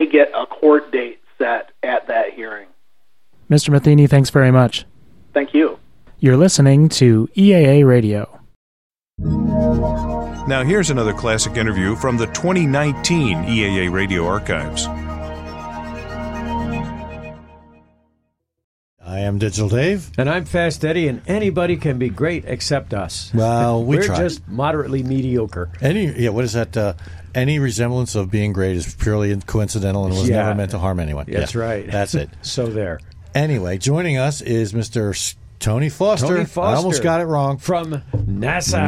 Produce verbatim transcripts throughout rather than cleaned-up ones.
to get a court date set at that hearing. Mister Matheny, thanks very much. Thank you. You're listening to E A A Radio. Now here's another classic interview from the twenty nineteen E A A Radio archives. I am Digital Dave. And I'm Fast Eddie, and anybody can be great except us. Well, we We're try. just moderately mediocre. Any, yeah, what is that? Uh, any resemblance of being great is purely coincidental and was Yeah. never meant to harm anyone. That's Yeah, right. That's it. So there. Anyway, joining us is Mister Tony Foster. Tony Foster. I almost got it wrong. From NASA.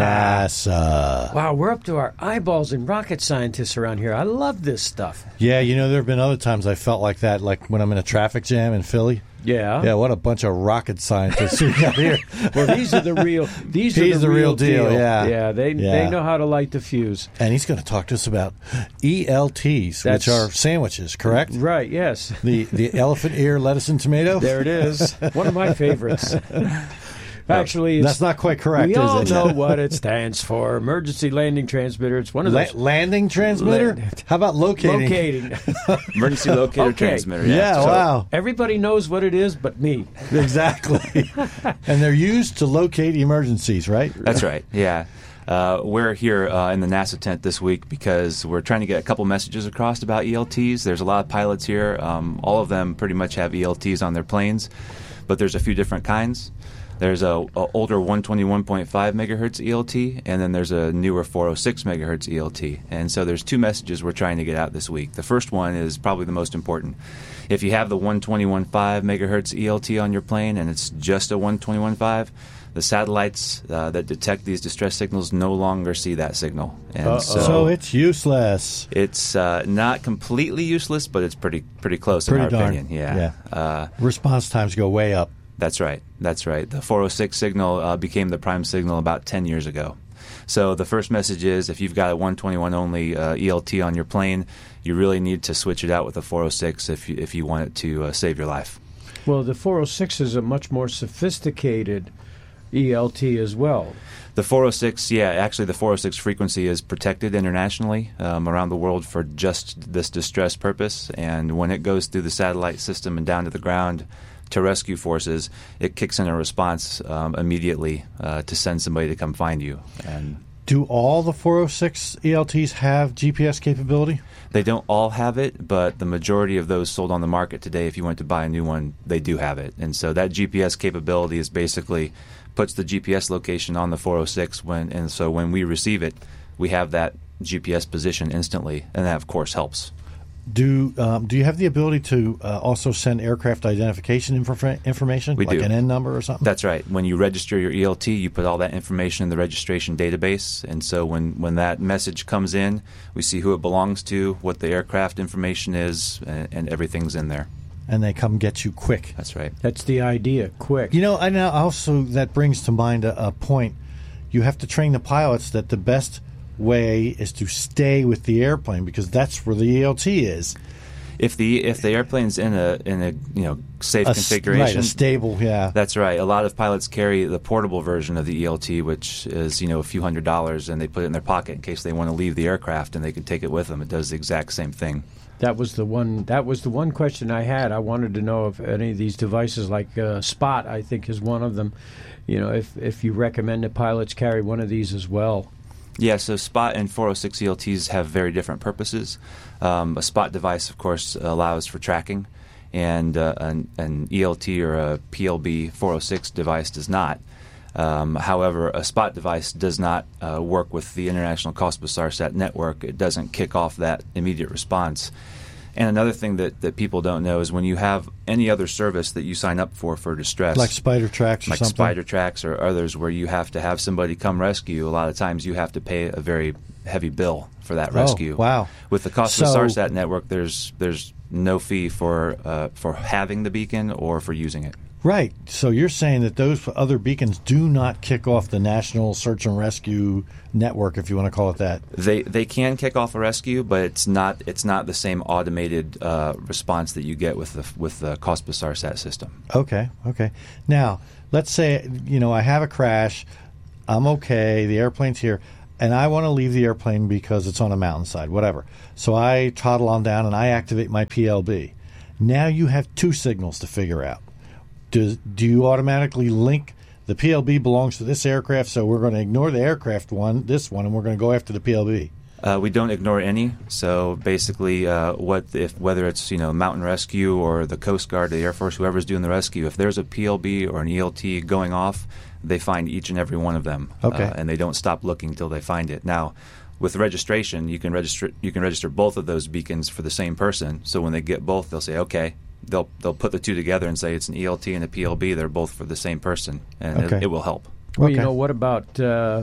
NASA. Wow, we're up to our eyeballs in rocket scientists around here. I love this stuff. Yeah, you know, there have been other times I felt like that, like when I'm in a traffic jam in Philly. Yeah. Yeah, what a bunch of rocket scientists we got here. Well, these are the real. These He's are the, the real deal, yeah. Yeah, they Yeah. they know how to light the fuse. And he's going to talk to us about E L Ts, That's- which are sandwiches, correct? Right. Yes. The the elephant ear, lettuce, and tomato. There it is. One of my favorites. Actually, it's, That's not quite correct, we is all it? know what it stands for. Emergency landing transmitter. It's one of La- those. landing transmitter? La- How about locating? Locating. Emergency locator Okay. transmitter. Yeah, Yeah. So wow. everybody knows what it is but me. Exactly. And they're used to locate emergencies, right? That's right. Yeah. Uh, we're here uh, in the NASA tent this week because we're trying to get a couple messages across about E L Ts. There's a lot of pilots here. Um, all of them pretty much have E L Ts on their planes, but there's a few different kinds. There's a, a older one twenty-one point five megahertz E L T, and then there's a newer four oh six megahertz E L T. And so there's two messages we're trying to get out this week. The first one is probably the most important. If you have the one twenty-one point five megahertz E L T on your plane and it's just a one twenty-one point five, the satellites uh, that detect these distress signals no longer see that signal. And Uh-oh. so, So it's useless. it's uh, not completely useless, but it's pretty pretty close Pretty in our darn. opinion. Yeah. Yeah. Uh, Response times go way up. That's right. That's right. The four oh six signal uh, became the prime signal about ten years ago. So the first message is if you've got a one twenty-one only uh, E L T on your plane, you really need to switch it out with a four oh six if you, if you want it to uh, save your life. Well, the four oh six is a much more sophisticated E L T as well. The four oh six, yeah, actually the four oh six frequency is protected internationally um, around the world for just this distress purpose. And when it goes through the satellite system and down to the ground to rescue forces, it kicks in a response um, immediately uh, to send somebody to come find you. And Do all the four oh six E L Ts have G P S capability? they don't all have it, but the majority of those sold on the market today, if you went to buy a new one, they do have it. And so that G P S capability is basically puts the G P S location on the four oh six, when, and so when we receive it, we have that G P S position instantly, and that, of course, helps. Do um, do you have the ability to uh, also send aircraft identification infor- information, We like do. an N number or something? That's right. When you register your E L T, you put all that information in the registration database. And so when, when that message comes in, we see who it belongs to, what the aircraft information is, and, and everything's in there. And they come get you quick. That's right. That's the idea. Quick. You know, I now also that brings to mind a, a point. You have to train the pilots that the best way is to stay with the airplane because that's where the E L T is. If the if the airplane's in a in a you know safe A s- configuration, right, a stable, yeah. That's right. A lot of pilots carry the portable version of the E L T, which is you know a few hundred dollars, and they put it in their pocket in case they want to leave the aircraft, and they can take it with them. It does the exact same thing. That was the one. That was the one question I had. I wanted to know if any of these devices, like uh, Spot, I think is one of them. You know, if if you recommend that pilots carry one of these as well. Yeah, so Spot and four oh six E L Ts have very different purposes. Um, a Spot device, of course, allows for tracking, and uh, an, an E L T or a P L B four oh six device does not. Um, however, a Spot device does not uh, work with the International Cosmos-SARSAT network. It doesn't kick off that immediate response. And another thing that, that people don't know is when you have any other service that you sign up for for distress, Like Spider Tracks or like something? Spider Tracks or others, where you have to have somebody come rescue, a lot of times you have to pay a very heavy bill for that Oh, rescue. wow. With the Cosmos-SARSAT network, there's there's no fee for uh, for having the beacon or for using it. Right. So you're saying that those other beacons do not kick off the National Search and Rescue Network, if you want to call it that. They they can kick off a rescue, but it's not it's not the same automated uh, response that you get with the with the Cosmos-SARSAT system. Okay. Okay. Now, let's say, you know, I have a crash. I'm okay. The airplane's here. and I want to leave the airplane because it's on a mountainside, whatever. So I toddle on down and I activate my P L B. Now you have two signals to figure out. Do, do you automatically link the P L B belongs to this aircraft, so we're going to ignore the aircraft one, this one, and we're going to go after the P L B? Uh, we don't ignore any. So basically, uh, what if whether it's you know mountain rescue or the Coast Guard, the Air Force, whoever's doing the rescue, if there's a P L B or an E L T going off, they find each and every one of them, okay. uh, and they don't stop looking until they find it. Now, with registration, you can register you can register both of those beacons for the same person. So when they get both, they'll say, okay. They'll they'll put the two together and say it's an E L T and a P L B. They're both for the same person, and okay. it, it will help. Well, okay. you know, what about uh,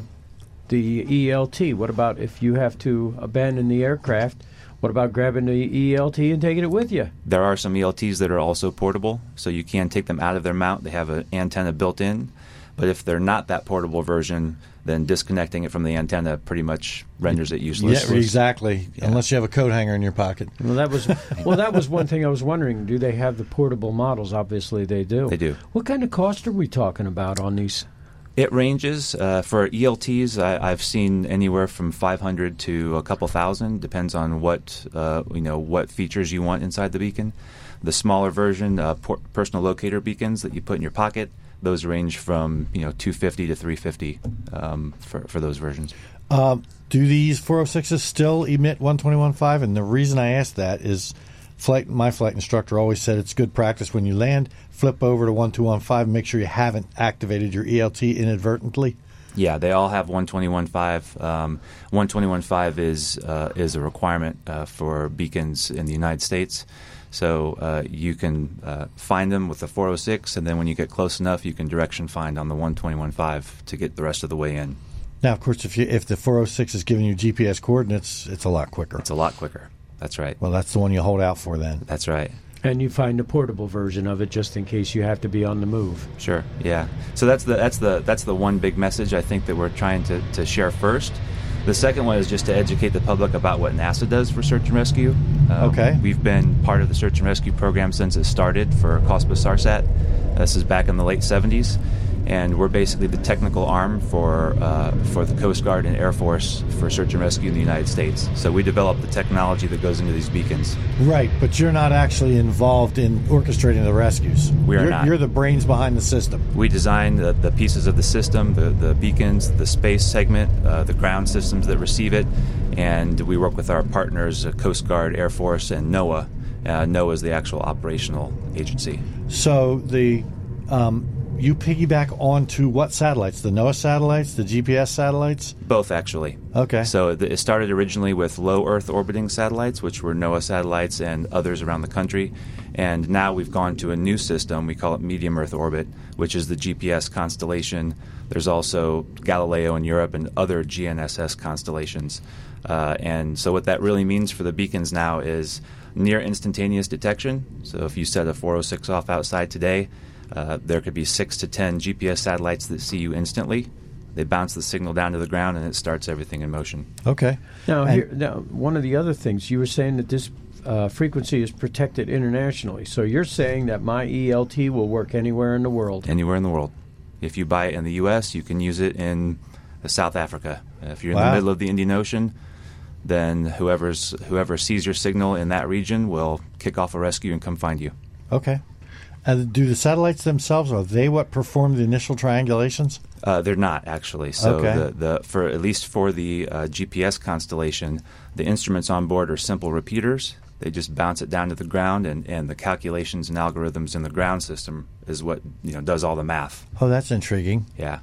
the E L T? What about if you have to abandon the aircraft? What about grabbing the E L T and taking it with you? There are some E L Ts that are also portable, so you can take them out of their mount. They have an antenna built in. But if they're not that portable version, then disconnecting it from the antenna pretty much renders it useless. Yeah, exactly. Yeah. Unless you have a coat hanger in your pocket. Well, that was well, that was one thing I was wondering. Do they have the portable models? Obviously, they do. They do. What kind of cost are we talking about on these? It ranges. Uh, for E L Ts, I, I've seen anywhere from five hundred to a couple thousand. Depends on what uh, you know, what features you want inside the beacon. The smaller version, uh, por- personal locator beacons that you put in your pocket, those range from you know two fifty to three fifty um, for for those versions. Uh, do these four oh sixes still emit one twenty-one point five? And the reason I asked that is, flight my flight instructor always said it's good practice when you land, flip over to one two one five, and make sure you haven't activated your E L T inadvertently. Yeah, they all have one twenty-one point five. Um, one twenty-one point five is uh, is a requirement uh, for beacons in the United States. So uh, you can uh, find them with the four oh six, and then when you get close enough, you can direction find on the one twenty-one point five to get the rest of the way in. Now, of course, if you if the four oh six is giving you G P S coordinates, it's a lot quicker. It's a lot quicker. That's right. Well, that's the one you hold out for then. That's right. And you find a portable version of it just in case you have to be on the move. Sure. Yeah. So that's the that's the that's the one big message I think that we're trying to, to share first. The second one is just to educate the public about what NASA does for search and rescue. Um, okay. We've been part of the search and rescue program since it started for COSPA-SARSAT. This is back in the late seventies. And we're basically the technical arm for uh, for the Coast Guard and Air Force for search and rescue in the United States. So we develop the technology that goes into these beacons. Right, but you're not actually involved in orchestrating the rescues. We are you're, not. You're the brains behind the system. We design the, the pieces of the system, the, the beacons, the space segment, uh, the ground systems that receive it, and we work with our partners, uh, Coast Guard, Air Force, and NOAA. Uh, NOAA is the actual operational agency. So the um, you piggyback onto what satellites? The NOAA satellites, the G P S satellites? Both, actually. Okay. So th- it started originally with low Earth orbiting satellites, which were NOAA satellites and others around the country. And now we've gone to a new system. We call it medium Earth orbit, which is the G P S constellation. There's also Galileo in Europe and other G N S S constellations. Uh, and so what that really means for the beacons now is near instantaneous detection. So if you set a four oh six off outside today, Uh, there could be six to ten G P S satellites that see you instantly. They bounce the signal down to the ground, and it starts everything in motion. Okay. Now, And- here, now one of the other things, you were saying that this uh, frequency is protected internationally. So you're saying that my E L T will work anywhere in the world? Anywhere in the world. If you buy it in the U S, you can use it in uh, South Africa. If you're in Wow. the middle of the Indian Ocean, then whoever's whoever sees your signal in that region will kick off a rescue and come find you. Okay. Uh, do the satellites themselves, are they what perform the initial triangulations? Uh, they're not, actually. So Okay. the, the for at least for the uh, G P S constellation, the instruments on board are simple repeaters. They just bounce it down to the ground, and, and the calculations and algorithms in the ground system is what you know does all the math. Oh, that's intriguing. Yeah.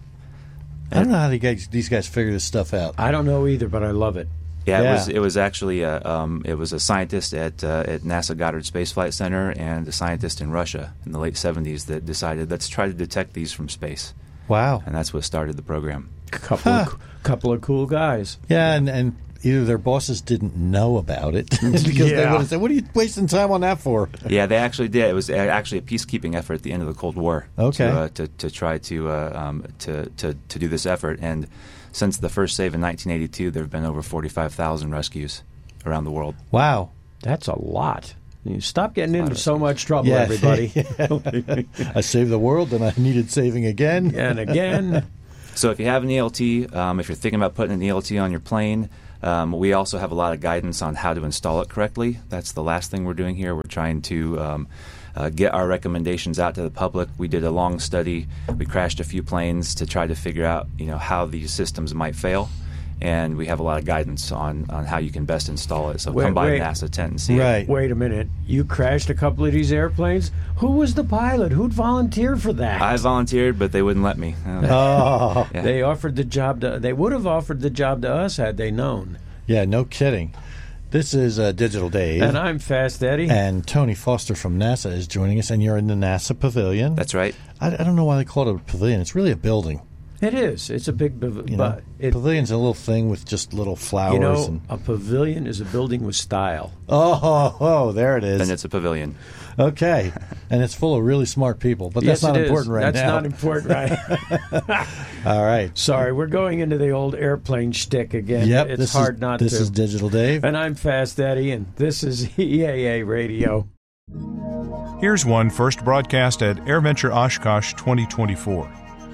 I don't know how the guys, these guys figure this stuff out. I don't know either, but I love it. Yeah, it Yeah. was it was actually a um, it was a scientist at uh, at NASA Goddard Space Flight Center and a scientist in Russia in the late seventies that decided let's try to detect these from space, Wow. and that's what started the program. Couple, of, couple of cool guys. Yeah, and, and either their bosses didn't know about it because they Yeah. would have said, "What are you wasting time on that for?" Yeah, they actually did. It was a- actually a peacekeeping effort at the end of the Cold War. Okay. To uh, to, to try to, uh, um, to to to do this effort, and since the first save in nineteen eighty-two, there have been over forty-five thousand rescues around the world. Wow. That's a lot. You stop getting lot into of so much trouble, Yeah. everybody. I saved the world, and I needed saving again. And again. So if you have an E L T, um, if you're thinking about putting an E L T on your plane, um, we also have a lot of guidance on how to install it correctly. That's the last thing we're doing here. We're trying to um, uh, get our recommendations out to the public. We did a long study. We crashed a few planes to try to figure out, you know, how these systems might fail. And we have a lot of guidance on, on how you can best install it. So Wait, come by wait. NASA tent and see Right. it. Wait a minute. You crashed a couple of these airplanes? Who was the pilot? Who'd volunteer for that? I volunteered, but they wouldn't let me. Uh, Oh, yeah. They offered the job to. They would have offered the job to us had they known. yeah, no kidding. This is uh, Digital Dave. And I'm Fast Eddie. And Tony Foster from NASA is joining us, and you're in the NASA Pavilion. That's right. I, I don't know why they call it a pavilion. It's really a building. It is. It's a big, pav- You know, but it, pavilion's a little thing with just little flowers. you know, and a pavilion is a building with style. oh, oh, oh, there it is. Then it's a pavilion. Okay, and it's full of really smart people, but that's Yes, not it is. important right That's now. not important, right? All right. Sorry, we're going into the old airplane shtick again. Yep. It's this hard is, not this to. This is Digital Dave. And I'm Fast Eddie, and this is E A A Radio. Here's one first broadcast at AirVenture Oshkosh twenty twenty-four.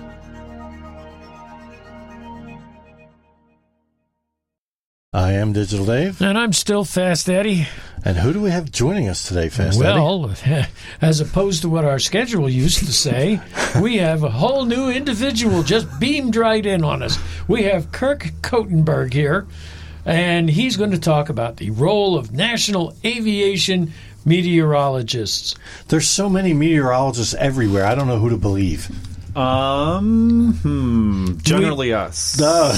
I am Digital Dave. And I'm still Fast Eddie. And who do we have joining us today, Fast Eddie? Well, as opposed to what our schedule used to say, we have a whole new individual just beamed right in on us. We have Kirk Kotenberg here, and he's going to talk about the role of national aviation meteorologists. There's so many meteorologists everywhere. I don't know who to believe. Um, hmm, generally us.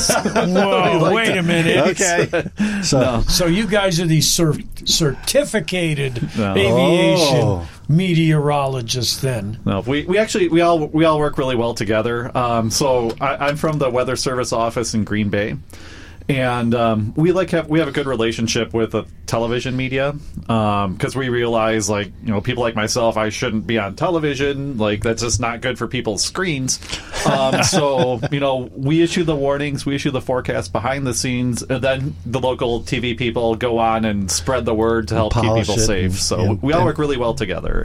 Whoa, wait a minute. Okay. So, So you guys are the cer- certificated No. aviation Oh. meteorologists then. No, we, we actually we all we all work really well together. Um, so I, I'm from the Weather Service office in Green Bay, and um, we like have we have a good relationship with the television media because we realize, like, you know, people like myself, I shouldn't be on television. Like, that's just not good for people's screens. Um, so you know, we issue the warnings, we issue the forecast behind the scenes, and then the local T V people go on and spread the word to help keep Polish people it safe. and- So yeah. we all work really well together.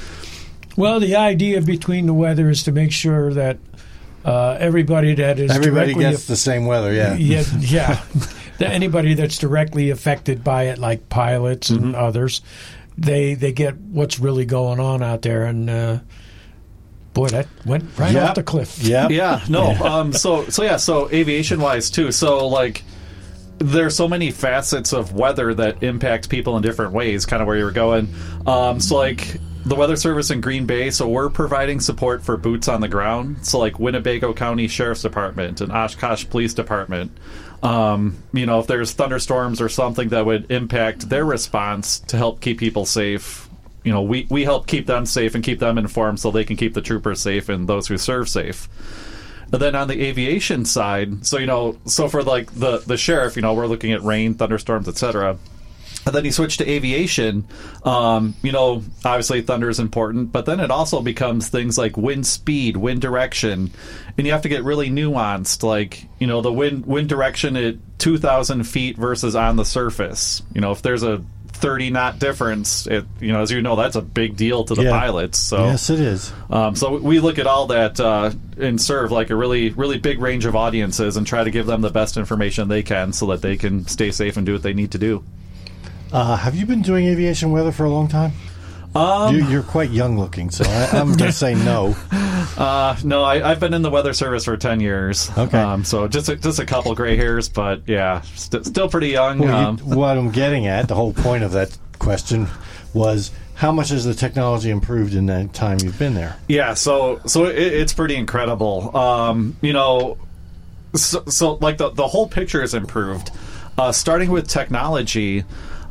Well, the idea between the weather is to make sure that uh, everybody that is everybody directly gets the same weather, yeah. yeah, yeah. That anybody that's directly affected by it, like pilots and others, they they get what's really going on out there. And uh, boy, that went right Yep. off the cliff. Yeah. Yeah, no. Um, so, so yeah, so aviation wise too. So, like, there's so many facets of weather that impact people in different ways. Kind of where you were going. Um, so, like, the Weather Service in Green Bay. So we're providing support for boots on the ground. So, like, Winnebago County Sheriff's Department and Oshkosh Police Department. Um, you know, if there's thunderstorms or something that would impact their response to help keep people safe, you know, we, we help keep them safe and keep them informed so they can keep the troopers safe and those who serve safe. And then on the aviation side, so, you know, so for, like, the, the sheriff, you know, we're looking at rain, thunderstorms, et cetera. And then you switch to aviation. Um, you know, obviously thunder is important, but then it also becomes things like wind speed, wind direction, and you have to get really nuanced. Like, you know, the wind wind direction at two thousand feet versus on the surface. You know, if there's a thirty knot difference, it, you know, as you know, that's a big deal to the Yeah. pilots. So Yes, it is. um, so we look at all that uh, and serve like a really, really big range of audiences and try to give them the best information they can so that they can stay safe and do what they need to do. Uh, have you been doing aviation weather for a long time? Um, you, you're quite young looking, so I, I'm going to say no. uh, no, I, I've been in the Weather Service for ten years. Okay. Um, so just a, just a couple gray hairs, but yeah, st- still pretty young. Well, um, you, what I'm getting at, the whole point of that question was, how much has the technology improved in that time you've been there? Yeah, so so it, it's pretty incredible. Um, you know, so, so like the the whole picture is improved. Uh, starting with technology,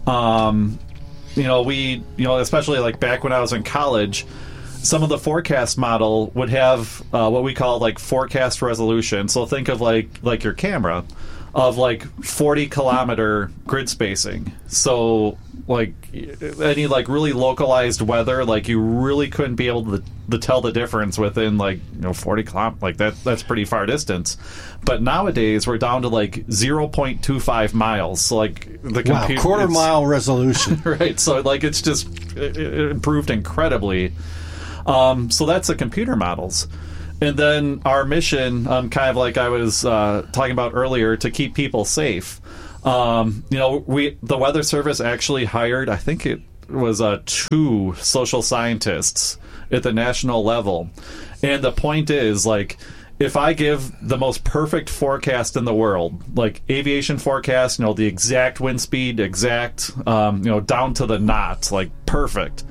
um, you know, we you know especially like back when I was in college, some of the forecast model would have uh, what we call like forecast resolution. So think of like like your camera of like forty kilometer grid spacing. So like any like really localized weather, like you really couldn't be able to, to tell the difference within like you know forty kilometers. Like that that's pretty far distance. But nowadays we're down to like zero point two five miles. So like the Wow, computer quarter it's- mile resolution. right. So like it's just it, it improved incredibly. Um, so that's the computer models. and then our mission, um, kind of like I was uh, talking about earlier, to keep people safe. Um, you know, we the Weather Service actually hired, I think it was uh, two social scientists at the national level. And the point is, like, if I give the most perfect forecast in the world, like aviation forecast, you know, the exact wind speed, exact, um, you know, down to the knot, like perfect.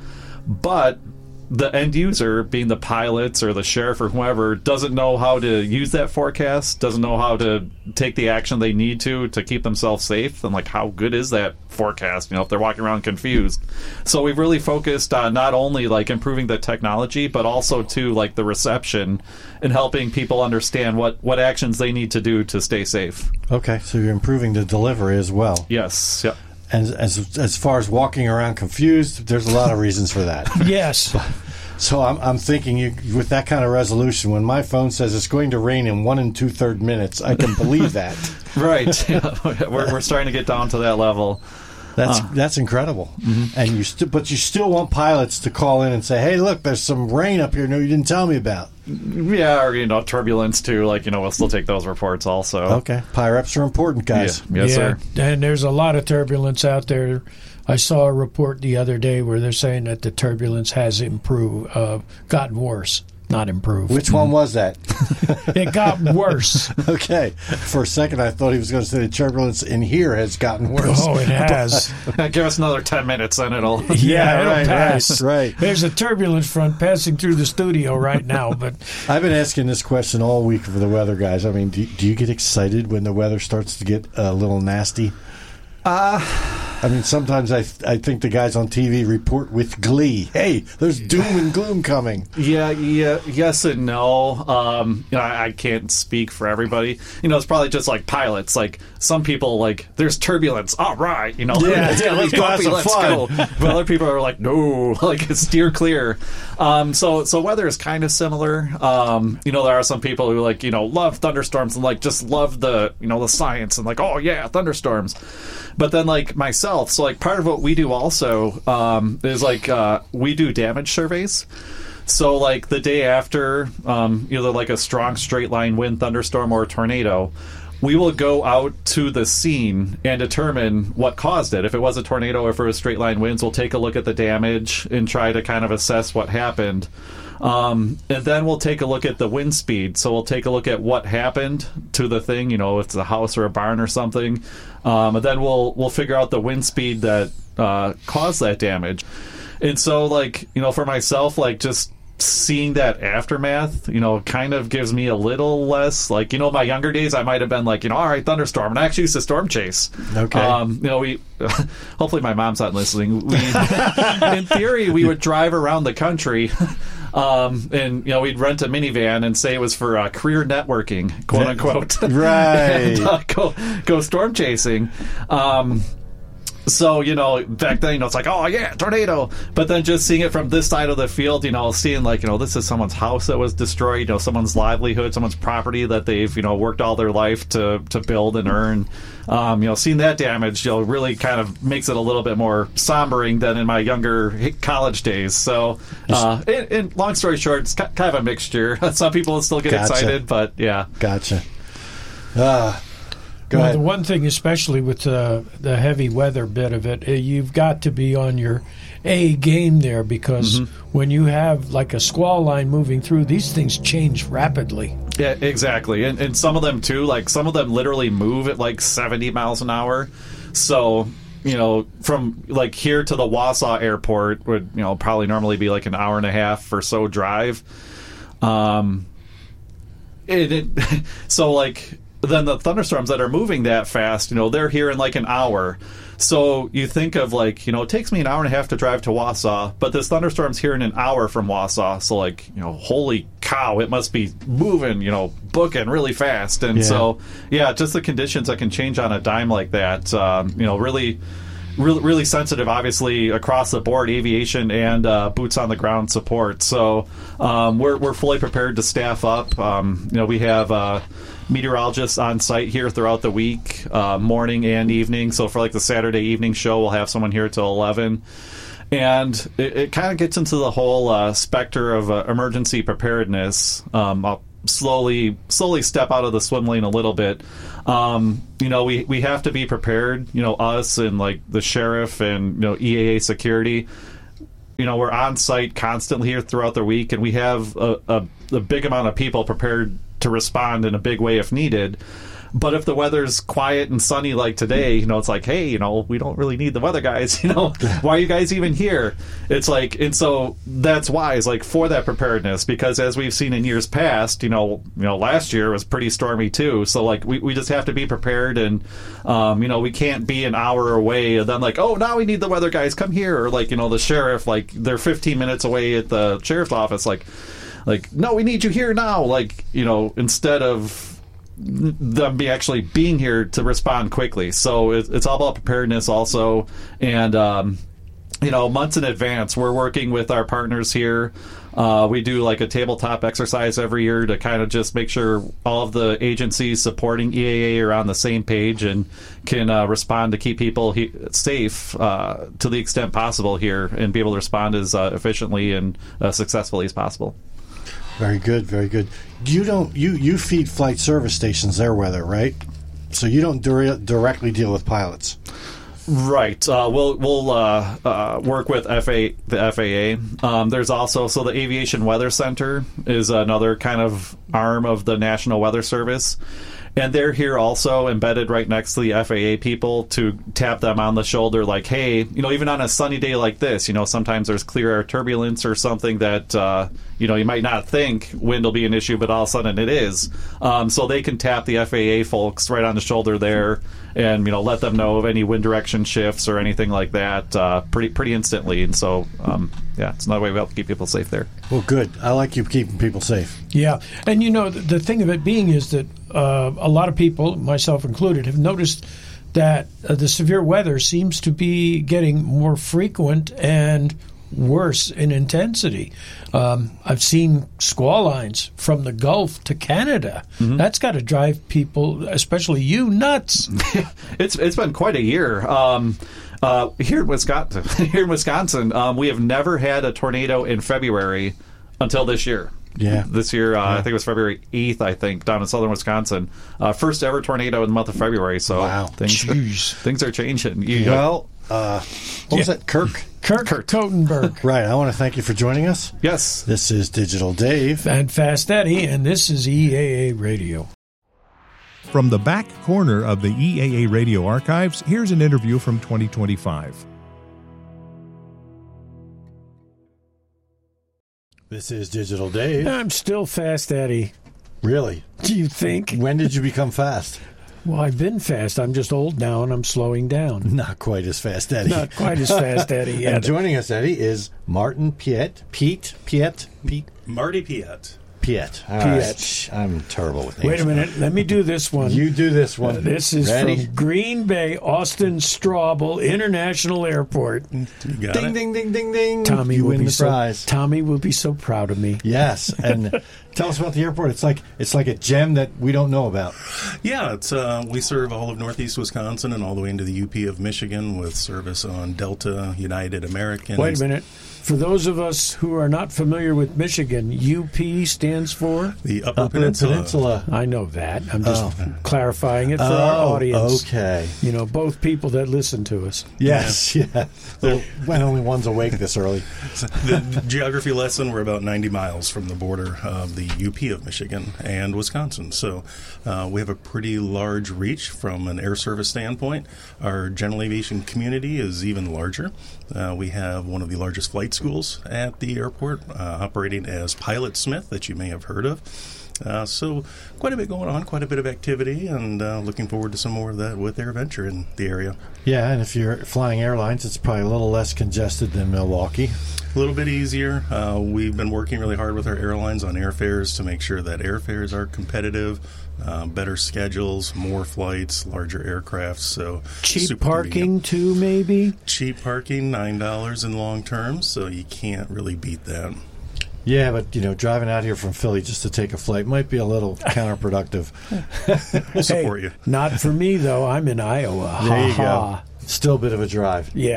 But the end user, being the pilots or the sheriff or whoever, doesn't know how to use that forecast, doesn't know how to take the action they need to to keep themselves safe, then, like, how good is that forecast, you know, if they're walking around confused? So we've really focused on not only, like, improving the technology, but also, to, like, the reception and helping people understand what, what actions they need to do to stay safe. Okay, so you're improving the delivery as well. Yes, yep. And as as far as walking around confused, there's a lot of reasons for that. Yes. So I'm I'm thinking, you with that kind of resolution, when my phone says it's going to rain in one and two third minutes, I can believe that. Right. Yeah. We're we're starting to get down to that level. That's Uh. that's incredible. Mm-hmm. And you st- but you still want pilots to call in and say, "Hey, look, there's some rain up here. No, you didn't tell me about." Yeah, or, you know, turbulence too. Like, you know, we'll still take those reports also. Okay, P I R E Ps are important, guys. Yeah. Yes, yeah, sir. and there's a lot of turbulence out there. I saw a report the other day where they're saying that the turbulence has improved, uh, gotten worse, not improved. Which one was that? It got worse. Okay. For a second, I thought he was going to say the turbulence in here has gotten worse. Oh, it has. Give us another ten minutes, and it'll. Yeah, it'll right, pass. right, right. There's a turbulence front passing through the studio right now, but I've been asking this question all week for the weather guys. I mean, do, do you get excited when the weather starts to get a little nasty? Uh, I mean, sometimes I I think the guys on T V report with glee. Hey, there's doom and gloom coming. yeah, yeah, yes and no. Um, you know, I, I can't speak for everybody. You know, it's probably just like pilots. Like, some people, like, there's turbulence. All right, you know, Yeah, it's yeah, gonna let's be go have bumpy, some let's fun. go. But other people are like, no, like, steer clear. Um, so, so weather is kind of similar. Um, you know, there are some people who, like, you know, love thunderstorms and, like, just love the, you know, the science and, like, oh yeah, thunderstorms. But then, like, myself, so, like, part of what we do also um, is, like, uh, we do damage surveys. So, like, the day after um, either, like, a strong straight line wind, thunderstorm, or a tornado, we will go out to the scene and determine what caused it. If it was a tornado or if it was straight line winds, we'll take a look at the damage and try to kind of assess what happened. Um, and then we'll take a look at the wind speed. So we'll take a look at what happened to the thing, you know, if it's a house or a barn or something. Um, and then we'll we'll figure out the wind speed that uh, caused that damage. And so, like, you know, for myself, like, just seeing that aftermath, you know, kind of gives me a little less, like, you know, my younger days, I might have been like, you know, all right, thunderstorm, and I actually used to storm chase. Okay. Um, you know, we, hopefully my mom's not listening. We, in theory, we would drive around the country. Um, and, you know, we'd rent a minivan and say it was for uh, career networking, quote unquote. Right. and, uh, go, go storm chasing. Um, So, you know, back then, you know, it's like, oh, yeah, tornado. But then just seeing it from this side of the field, you know, seeing, like, you know, this is someone's house that was destroyed, you know, someone's livelihood, someone's property that they've, you know, worked all their life to, to build and earn. Um, you know, seeing that damage, you know, really kind of makes it a little bit more sombering than in my younger college days. So, uh, and, and long story short, it's kind of a mixture. Some people still get Gotcha. excited, but yeah. Gotcha. Ah. Go well, ahead. the one thing, especially with uh, the heavy weather bit of it, uh, you've got to be on your A game there, because Mm-hmm. when you have like a squall line moving through, these things change rapidly. Yeah, exactly. And, and some of them, too, like, some of them literally move at, like, seventy miles an hour. So, you know, from, like, here to the Wausau airport would, you know, probably normally be, like, an hour and a half or so drive. Um, it, it so, like, then the thunderstorms that are moving that fast, you know, they're here in, like, an hour. So you think of, like, you know, it takes me an hour and a half to drive to Wausau, but this thunderstorm's here in an hour from Wausau. So, like, you know, holy cow, it must be moving, you know, booking really fast. And Yeah. so, yeah, just the conditions that can change on a dime like that, um, you know, really, really, really sensitive, obviously, across the board, aviation and uh, boots on the ground support. So um, we're, we're fully prepared to staff up. Um, you know, we have uh, meteorologists on site here throughout the week, uh, morning and evening. So for, like, the Saturday evening show, we'll have someone here till eleven. And it, it kind of gets into the whole uh, specter of uh, emergency preparedness. Um, I'll slowly slowly step out of the swim lane a little bit. Um, you know, we, we have to be prepared, you know, us and like the sheriff and, you know, E A A security. You know, we're on site constantly here throughout the week, and we have a, a, a big amount of people prepared to respond in a big way if needed. But if the weather's quiet and sunny like today, you know, it's like, hey, you know, we don't really need the weather guys, you know, why are you guys even here? It's like, and so that's why it's like for that preparedness, because as we've seen in years past, you know, you know, last year was pretty stormy too. So like we, we just have to be prepared, and, um, you know, we can't be an hour away and then like, oh, now we need the weather guys, come here. Or like, you know, the sheriff, like they're fifteen minutes away at the sheriff's office. Like, like, no, we need you here now. Like, you know, instead of them be actually being here to respond quickly. So it, it's all about preparedness also. And, um, you know, months in advance, we're working with our partners here. Uh, we do like a tabletop exercise every year to kind of just make sure all of the agencies supporting E A A are on the same page and can uh, respond to keep people he- safe uh, to the extent possible here, and be able to respond as uh, efficiently and uh, successfully as possible. Very good, very good. You don't you, you feed flight service stations their weather, right? So you don't dir- directly deal with pilots. Right. Uh, we'll we'll uh, uh, work with F A the F A A. Um, there's also so the Aviation Weather Center is another kind of arm of the National Weather Service. And they're here also embedded right next to the F A A people to tap them on the shoulder like, hey, you know, even on a sunny day like this, you know, sometimes there's clear air turbulence or something that, uh, you know, you might not think wind will be an issue, but all of a sudden it is. Um, so they can tap the F A A folks right on the shoulder there and, you know, let them know of any wind direction shifts or anything like that uh, pretty pretty instantly. And so, um, yeah, it's another way we help keep people safe there. Well, good. I like you keeping people safe. Yeah. And, you know, the, the thing of it being is that uh, a lot of people, myself included, have noticed that uh, the severe weather seems to be getting more frequent and worse in intensity. Um, I've seen squall lines from the Gulf to Canada. Mm-hmm. That's got to drive people, especially you, nuts. it's It's been quite a year. Um Uh, here in Wisconsin, here in Wisconsin, um, we have never had a tornado in February until this year. Yeah, this year uh, yeah. I think it was February eighth. I think down in southern Wisconsin, uh, first ever tornado in the month of February. So wow, things things are changing. You, well, uh, what yeah. was that, Kirk? Kirk, Kirk Totenberg. Right. I want to thank you for joining us. Yes, this is Digital Dave and Fast Eddie, and this is E A A Radio. From the back corner of the E A A Radio archives, here's an interview from twenty twenty-five. This is Digital Dave. I'm still Fast Eddie. Really? Do you think? When did you become fast? Well, I've been fast. I'm just old now, and I'm slowing down. Not quite as fast, Eddie. Not quite as fast, Eddie. Yeah. And joining us, Eddie, is Martin Piet. Pete? Piet? Pete? Marty Piet. Piet. All Piet. Right. I'm terrible with names. Wait a minute. Let me do this one. You do this one. Uh, this is Ready? from Green Bay, Austin Straubel International Airport. You got ding, it. ding, ding, ding, ding. Tommy you will win be the so, prize. Tommy will be so proud of me. Yes, and tell us about the airport. It's like it's like a gem that we don't know about. Yeah, it's uh, we serve all of Northeast Wisconsin and all the way into the U P of Michigan with service on Delta, United, American. Wait a minute. For those of us who are not familiar with Michigan, U P stands for? The Upper, Upper Peninsula. Peninsula. I know that. I'm just Oh. clarifying it for Oh, our audience. okay. You know, both people that listen to us. Yes, yeah. Well, when only one's awake this early. The geography lesson, we're about ninety miles from the border of the U P of Michigan and Wisconsin. So uh, we have a pretty large reach from an air service standpoint. Our general aviation community is even larger. Uh, we have one of the largest flight schools at the airport, uh, operating as Pilot Smith, that you may have heard of. Uh, so quite a bit going on, quite a bit of activity, and uh, looking forward to some more of that with AirVenture in the area. Yeah, and if you're flying airlines, it's probably a little less congested than Milwaukee. A little bit easier. Uh, we've been working really hard with our airlines on airfares to make sure that airfares are competitive, uh, better schedules, more flights, larger aircraft. So Cheap super parking, convenient. too, maybe? Cheap parking, nine dollars in long term, so you can't really beat that. Yeah, but, you know, driving out here from Philly just to take a flight might be a little counterproductive. We'll support hey, you. Not for me, though. I'm in Iowa. There ha you ha. go. Still a bit of a drive. Yeah.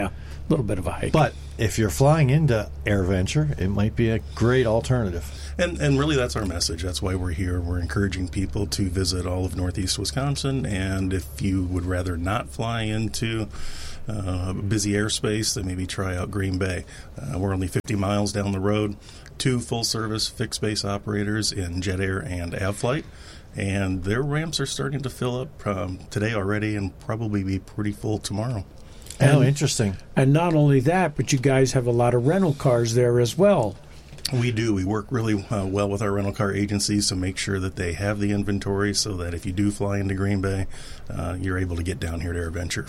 little bit of a hike. But if you're flying into AirVenture, it might be a great alternative. And and really, that's our message. That's why we're here. We're encouraging people to visit all of Northeast Wisconsin. And if you would rather not fly into uh, busy airspace, then maybe try out Green Bay. Uh, we're only fifty miles down the road. Two full-service fixed-base operators in Jet Air and AvFlight. And their ramps are starting to fill up um, today already and probably be pretty full tomorrow. Oh, interesting. And not only that, but you guys have a lot of rental cars there as well. We do. We work really uh, well with our rental car agencies to make sure that they have the inventory so that if you do fly into Green Bay, uh, you're able to get down here to AirVenture.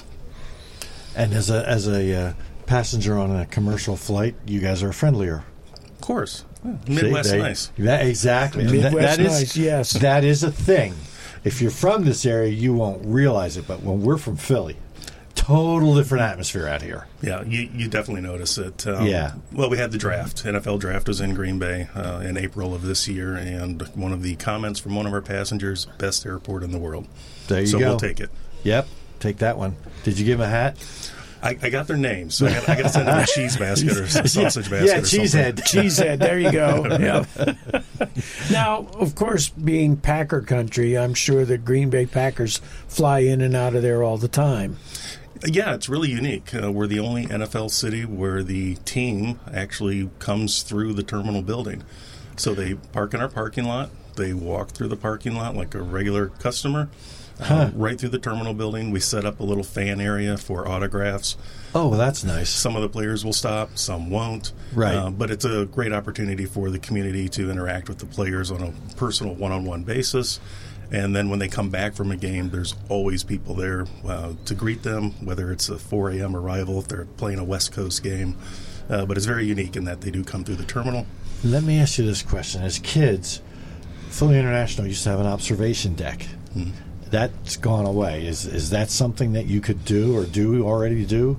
And as a as a uh, passenger on a commercial flight, you guys are friendlier. Of course. Yeah. Midwest See, they, nice. That, exactly. Midwest that, that is, nice, yes. That is a thing. If you're from this area, you won't realize it, but when we're from Philly, total different atmosphere out here. Yeah, you, you definitely notice it. Um, yeah. Well, we had the draft. N F L draft was in Green Bay uh, in April of this year, and one of the comments from one of our passengers, best airport in the world. There you so go. So we'll take it. Yep, take that one. Did you give him a hat? I, I got their names, so I got, I got to send them a cheese basket or a sausage basket. Yeah, or cheesehead. Cheesehead, there you go. Yep. Now, of course, being Packer country, I'm sure the Green Bay Packers fly in and out of there all the time. Yeah, it's really unique. Uh, we're the only N F L city where the team actually comes through the terminal building. So they park in our parking lot. They walk through the parking lot like a regular customer. Huh. Uh, right through the terminal building. We set up a little fan area for autographs. Oh, well, that's nice. Some of the players will stop, some won't. Right. Uh, but it's a great opportunity for the community to interact with the players on a personal one-on-one basis. And then when they come back from a game, there's always people there uh, to greet them, whether it's a four a.m. arrival, if they're playing a West Coast game. Uh, but it's very unique in that they do come through the terminal. Let me ask you this question. As kids, Philly International used to have an observation deck. Mm-hmm. That's gone away. Is is that something that you could do or do already do?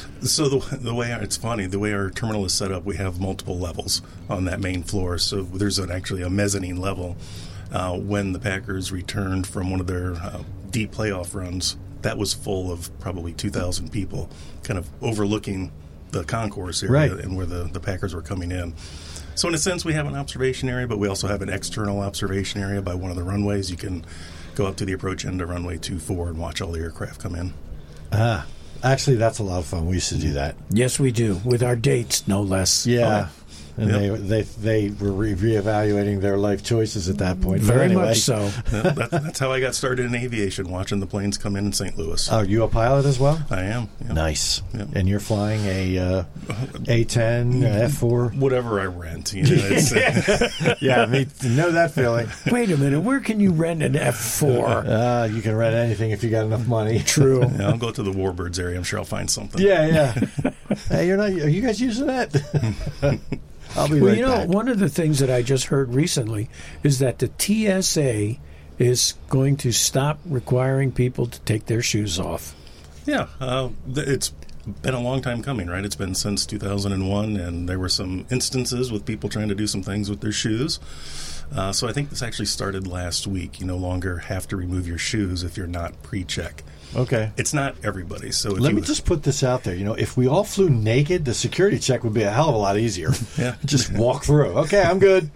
So the the way it's funny, the way our terminal is set up, we have multiple levels on that main floor. So there's an, actually a mezzanine level. Uh, when the Packers returned from one of their uh, deep playoff runs, that was full of probably two thousand people, kind of overlooking the concourse area right. and where the, the Packers were coming in. So in a sense, we have an observation area, but we also have an external observation area by one of the runways. You can go up to the approach end of runway two four and watch all the aircraft come in. Ah, actually, that's a lot of fun. We used to do that. Yes, we do, with our dates, no less. Yeah. Oh. And Yep. they, they they were re- reevaluating their life choices at that point. Very but anyway. much so. Yeah, that, that's how I got started in aviation, watching the planes come in in Saint Louis. Are you a pilot as well? I am. Yeah. Nice. Yeah. And you're flying a uh, A ten, uh, F four? Whatever I rent. You know, it's, uh, Yeah, me know that feeling. Wait a minute, where can you rent an F four? Uh, you can rent anything if you got enough money. True. yeah, I'll go to the Warbirds area. I'm sure I'll find something. Yeah, yeah. Hey, you're not. Are you guys using that? I'll be Well, right you know, back. one of the things that I just heard recently is that the T S A is going to stop requiring people to take their shoes off. Yeah, uh, th- it's been a long time coming, right? It's been since two thousand one, and there were some instances with people trying to do some things with their shoes. Uh, so I think this actually started last week. You no longer have to remove your shoes if you're not pre-check. Okay. It's not everybody. So if Let you, me just put this out there. You know, if we all flew naked, the security check would be a hell of a lot easier. Yeah. Just walk through. Okay, I'm good.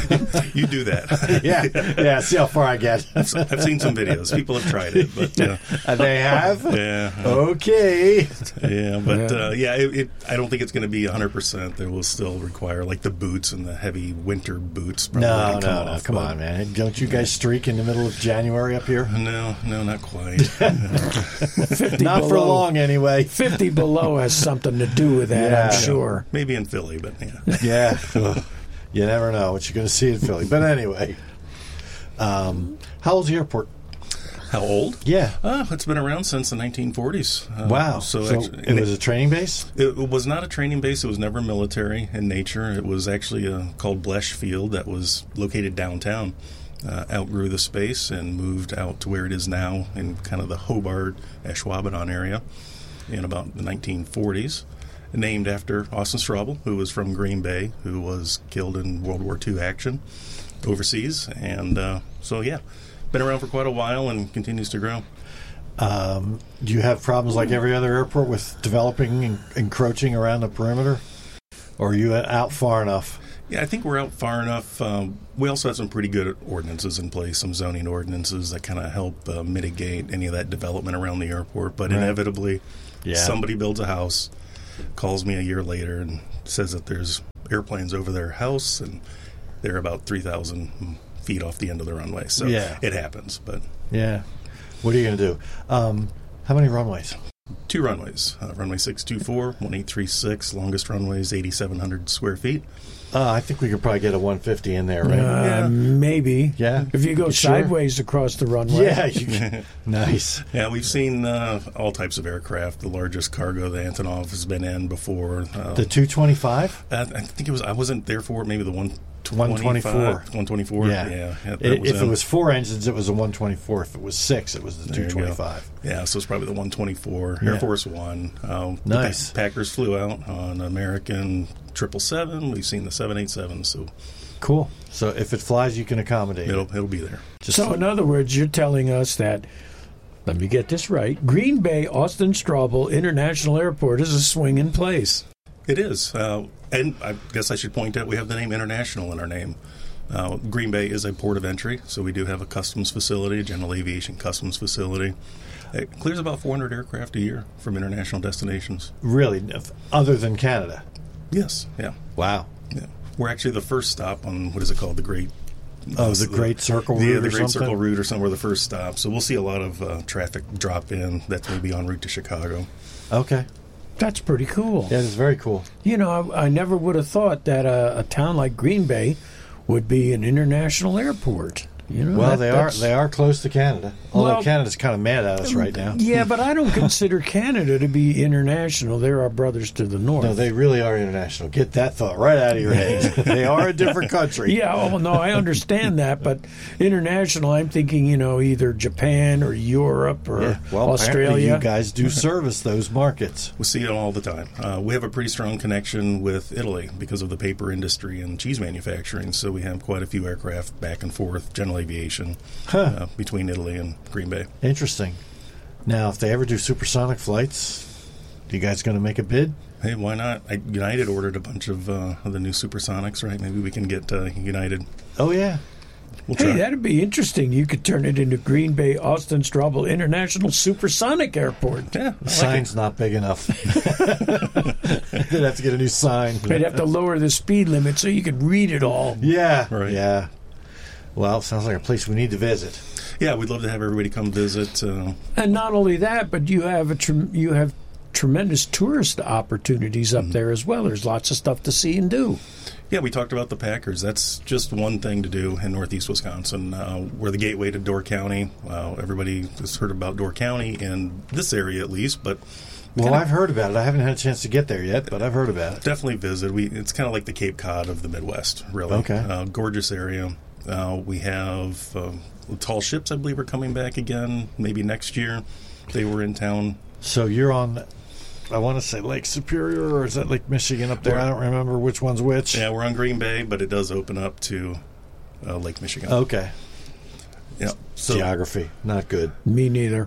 you do that. Yeah, yeah. See how far I get. I've seen some videos. People have tried it, but uh, Uh, they have. yeah, Okay. yeah, but uh, yeah, it, it, I don't think it's going to be one hundred percent. They will still require like the boots and the heavy winter boots. probably No, to no, come no. off, Come but- on, man. Don't you guys streak in the middle of January up here? No, no, not quite. fifty Not below, for long, anyway. fifty below has something to do with that, Yeah. I'm sure. Maybe in Philly, but yeah. Yeah. Ugh. You never know what you're going to see in Philly. But anyway, um, how old's the airport? How old? Yeah. Uh, it's been around since the nineteen forties. Uh, Wow. So, So, actually, it and was a training base? It was not a training base. It was never military in nature. It was actually uh, called Blesch Field that was located downtown. Uh, outgrew the space and moved out to where it is now in kind of the Hobart, Ashwaubenon area in about the nineteen forties. Named after Austin Straubel, who was from Green Bay, who was killed in World War Two action overseas. And uh, so, yeah, been around for quite a while and continues to grow. Um, do you have problems like every other airport with developing and encroaching around the perimeter? Or are you out far enough? Yeah, I think we're out far enough. Um, we also have some pretty good ordinances in place, some zoning ordinances that kind of help uh, mitigate any of that development around the airport. But right. inevitably, yeah. somebody builds a house, calls me a year later, and says that there's airplanes over their house, and they're about three thousand feet off the end of the runway. So yeah. it happens. But yeah. What are you going to do? Um, how many runways? Two runways. Uh, runway six two four, one eight three six, longest runway is eighty-seven hundred square feet. Uh, I think we could probably get a one fifty in there, right? Uh, yeah. Maybe. Yeah. If you go You sure? sideways across the runway. Yeah. You can. Nice. Yeah, we've seen uh, all types of aircraft. The largest cargo the Antonov has been in before. Uh, The two twenty-five? I, I think it was. I wasn't there for it. Maybe the one. one twenty-four. one twenty-four. Yeah. yeah that It, was if in. it was four engines, it was a one twenty-four. If it was six, it was the There you two twenty-five. go. Yeah, so it's probably the one twenty-four. Yeah. Air Force One. Um, the Nice. Pa- Packers flew out on American triple seven. We've seen the seven eighty-seven. So Cool. So if it flies, you can accommodate it'll it. it'll be there. Just So, in other words, you're telling us that, let me get this right, Green Bay Austin Straubel International Airport is a swinging place. It is. Uh, and I guess I should point out we have the name International in our name. Uh, Green Bay is a port of entry, so we do have a customs facility, a general aviation customs facility. It clears about four hundred aircraft a year from international destinations. really, other than Canada. Yes, yeah. Wow. yeah. We're actually the first stop on, what is it called, the Great... Oh, the Great Circle the, Route the or Great something? Circle Route or somewhere, the first stop. So we'll see a lot of uh, traffic drop in. That's maybe en route to Chicago. Okay. That's pretty cool. Yeah, it's very cool. You know, I, I never would have thought that a, a town like Green Bay would be an international airport. You know, Well, that- they are that's- they are close to Canada. Although Well- Canada's kind of mad at us right now. Yeah, but I don't consider Canada to be international. They're our brothers to the north. No, they really are international. Get that thought right out of your head. They are a different country. Yeah, oh no, I understand that, but international, I'm thinking, you know, either Japan or Europe or Yeah, well, apparently Australia. you guys do service those markets. We see it all the time. Uh, we have a pretty strong connection with Italy because of the paper industry and cheese manufacturing, so we have quite a few aircraft back and forth, general aviation, Huh. uh, between Italy and Green Bay. Interesting. Now, if they ever do supersonic flights, you guys going to make a bid? Hey, why not? I, United ordered a bunch of, uh, of the new supersonics, right? Maybe we can get uh, United. Oh, yeah. We'll Hey, try. that'd be interesting. You could turn it into Green Bay Austin Straubel International Supersonic Airport. Yeah, I The like sign's not big enough. They'd have to get a new sign. They'd have to lower the speed limit so you could read it all. Yeah. Right. Yeah. Well, sounds like a place we need to visit. Yeah, we'd love to have everybody come visit. Uh, And not only that, but you have a trem- you have tremendous tourist opportunities up there as well. There's lots of stuff to see and do. yeah, we talked about the Packers. That's just one thing to do in northeast Wisconsin. Uh, we're the gateway to Door County. Uh, everybody has heard about Door County in this area at least, but Well, kinda I've heard about it. I haven't had a chance to get there yet, but I've heard about it. definitely visit. We It's kind of like the Cape Cod of the Midwest, really. Okay. Uh, gorgeous area. Uh, we have uh, tall ships, I believe, are coming back again, maybe next year. They were in town. So you're on, I want to say Lake Superior, or is that Lake Michigan up there? We're- I don't remember which one's which. Yeah, we're on Green Bay, but it does open up to uh, Lake Michigan. Okay. Yeah. So Geography, not good. Me neither.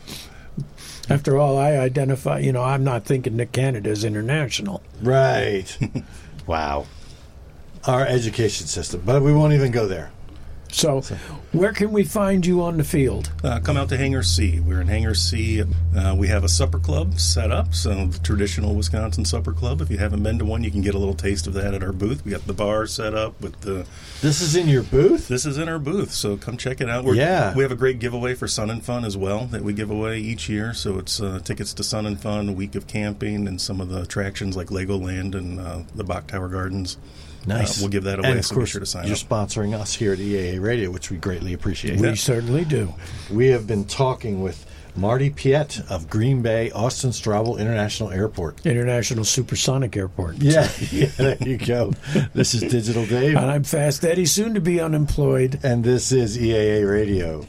After all, I identify, you know, I'm not thinking that Canada's international. Right. Wow. Our education system, but we won't even go there. So, where can we find you on the field? Uh, come out to Hangar C. We're in Hangar C. Uh, we have a supper club set up, so the traditional Wisconsin supper club. If you haven't been to one, you can get a little taste of that at our booth. We got the bar set up with the. This is in your booth? This is in our booth, so come check it out. We're, Yeah. We have a great giveaway for Sun and Fun as well that we give away each year. So it's uh, tickets to Sun and Fun, a week of camping, and some of the attractions like Legoland and uh, the Bach Tower Gardens. Nice. Uh, we'll give that away, And of so be course, sure to sign you're up. sponsoring us here at E A A Radio, which we greatly appreciate. We certainly do. We have been talking with Marty Piet of Green Bay Austin Straubel International Airport. International Supersonic Airport. Yeah, yeah, there you go. This is Digital Dave. And I'm Fast Eddie, soon to be unemployed. And this is E A A Radio.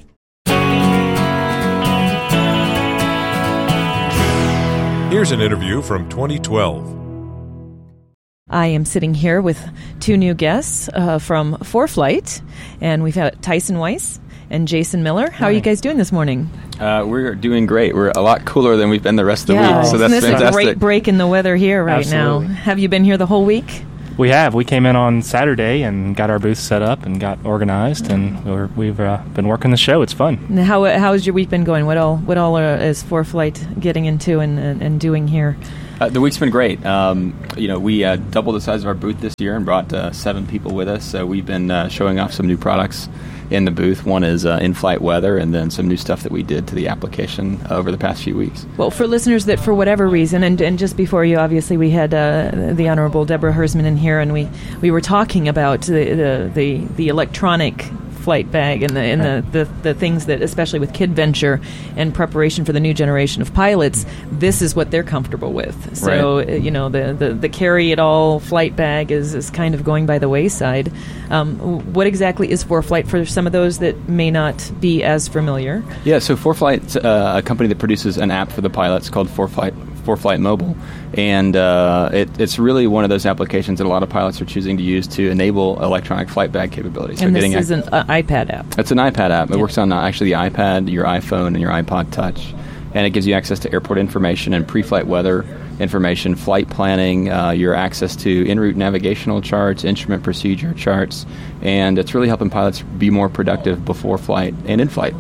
Here's an interview from twenty twelve. I am sitting here with two new guests uh, from ForeFlight, and we've had Tyson Weiss and Jason Miller. How Hi. are you guys doing this morning? Uh, we're doing great. We're a lot cooler than we've been the rest of the yeah, week, so that's isn't this fantastic. a great break in the weather here right Absolutely. now? Have you been here the whole week? We have. We came in on Saturday and got our booth set up and got organized, and we're, we've uh, been working the show. It's fun. And how how has your week been going? What all what all uh, is four Flight getting into and, and, and doing here? Uh, the week's been great. Um, you know, we uh, doubled the size of our booth this year and brought uh, seven people with us. So we've been uh, showing off some new products in the booth. One is uh, in-flight weather, and then some new stuff that we did to the application over the past few weeks. Well, for listeners that, for whatever reason, and, and just before you, obviously, we had uh, the Honorable Deborah Hersman in here, and we, we were talking about the the, the, the electronic flight bag and the and the, the, the things that, especially with KidVenture and preparation for the new generation of pilots, this is what they're comfortable with. So, Right. uh, you know, the, the, the carry-it-all flight bag is, is kind of going by the wayside. Um, what exactly is four Flight for some of those that may not be as familiar? Yeah, so four Flight's uh, a company that produces an app for the pilots called four Flight four Flight Mobile, and uh, it, it's really one of those applications that a lot of pilots are choosing to use to enable electronic flight bag capabilities. So And this getting is an uh, iPad app. It's an iPad app. It Yeah. works on uh, actually the iPad, your iPhone, and your iPod Touch. And it gives you access to airport information and pre-flight weather information, flight planning, uh, your access to en route navigational charts, instrument procedure charts, and it's really helping pilots be more productive before flight and in flight.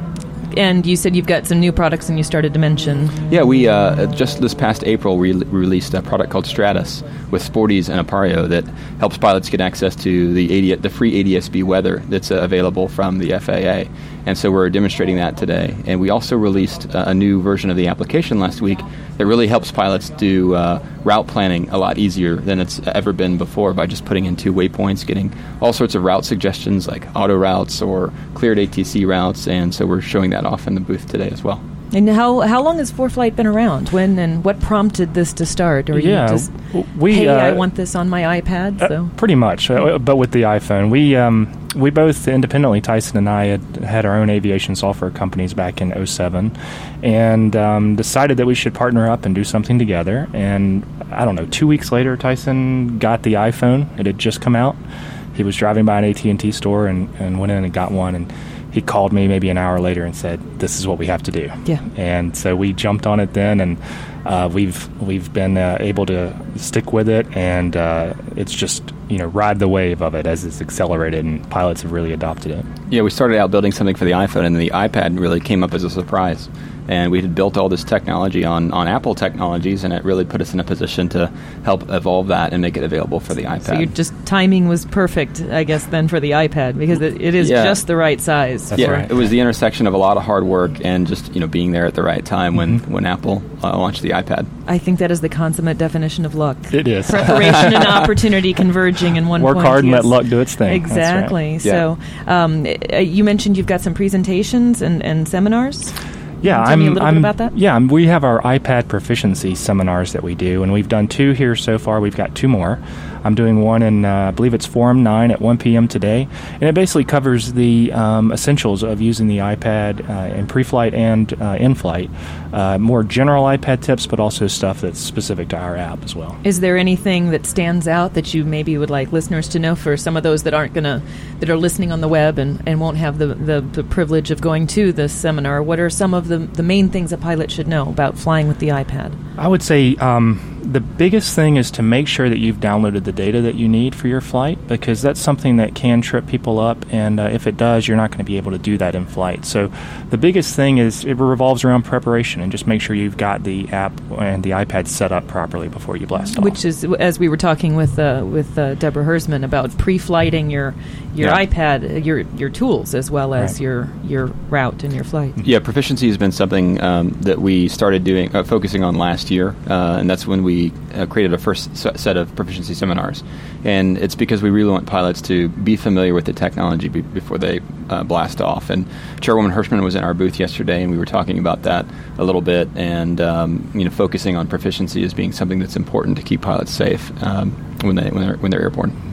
And you said you've got some new products, and you started to mention. Yeah, we uh, just this past April we re- released a product called Stratus with Sporties and Apario that helps pilots get access to the A D- the free A D S B weather that's uh, available from the F A A. And so we're demonstrating that today. And we also released uh, a new version of the application last week that really helps pilots do uh, route planning a lot easier than it's ever been before by just putting in two waypoints, getting all sorts of route suggestions like auto routes or cleared A T C routes. And so we're showing that off in the booth today as well. And how how long has four Flight been around? When and what prompted this to start? Or Yeah, you just, w- we, hey, I uh, want this on my iPad. Uh, So pretty much, uh, but with the iPhone, we um, we both independently, Tyson and I, had had our own aviation software companies back in oh seven, and um, decided that we should partner up and do something together. And I don't know, two weeks later, Tyson got the iPhone. It had just come out. He was driving by an A T and T store and, and went in and got one. And he called me maybe an hour later and said, "This is what we have to do." Yeah. And so we jumped on it then, and uh, we've we've been uh, able to stick with it, and uh, it's just, you know, ride the wave of it as it's accelerated, and pilots have really adopted it. Yeah, we started out building something for the iPhone, and the iPad really came up as a surprise. And we had built all this technology on, on Apple technologies, and it really put us in a position to help evolve that and make it available for the iPad. so your just timing was perfect, I guess, then for the iPad, because it, it is Yeah. just the right size. yeah, for- it was the intersection of a lot of hard work and just, you know, being there at the right time when, when Apple uh, launched the iPad. I think that is the consummate definition of luck. It is. Preparation and opportunity converging in one Work point. hard and yes. let luck do its thing. That's right. Exactly. So um, uh, you mentioned you've got some presentations and, and seminars. Yeah, Tell I'm. me a little I'm, bit about that. Yeah, I'm, we have our iPad proficiency seminars that we do, and we've done two here so far. We've got two more. I'm doing one in, uh, I believe it's Forum nine at one p.m. today, and it basically covers the um, essentials of using the iPad uh, in pre-flight and uh, in-flight. Uh, more general iPad tips, but also stuff that's specific to our app as well. Is there anything that stands out that you maybe would like listeners to know for some of those that aren't gonna that are listening on the web and, and won't have the, the, the privilege of going to this seminar? What are some of the, the main things a pilot should know about flying with the iPad? I would say um, the biggest thing is to make sure that you've downloaded the data that you need for your flight, because that's something that can trip people up, and uh, if it does, you're not going to be able to do that in flight. So the biggest thing is it revolves around preparation, and just make sure you've got the app and the iPad set up properly before you blast off. Which is, as we were talking with uh, with uh, Deborah Hersman about pre-flighting your your Yeah. iPad, your your tools as well as Right. your your route and your flight. Yeah, proficiency has been something um, that we started doing, uh, focusing on last year, uh, and that's when we uh, created a first s- set of proficiency seminars. And it's because we really want pilots to be familiar with the technology be- before they uh, blast off. And Chairwoman Hirschman was in our booth yesterday, and we were talking about that a little bit, and um, you know, focusing on proficiency as being something that's important to keep pilots safe um, when they when they're when they're airborne.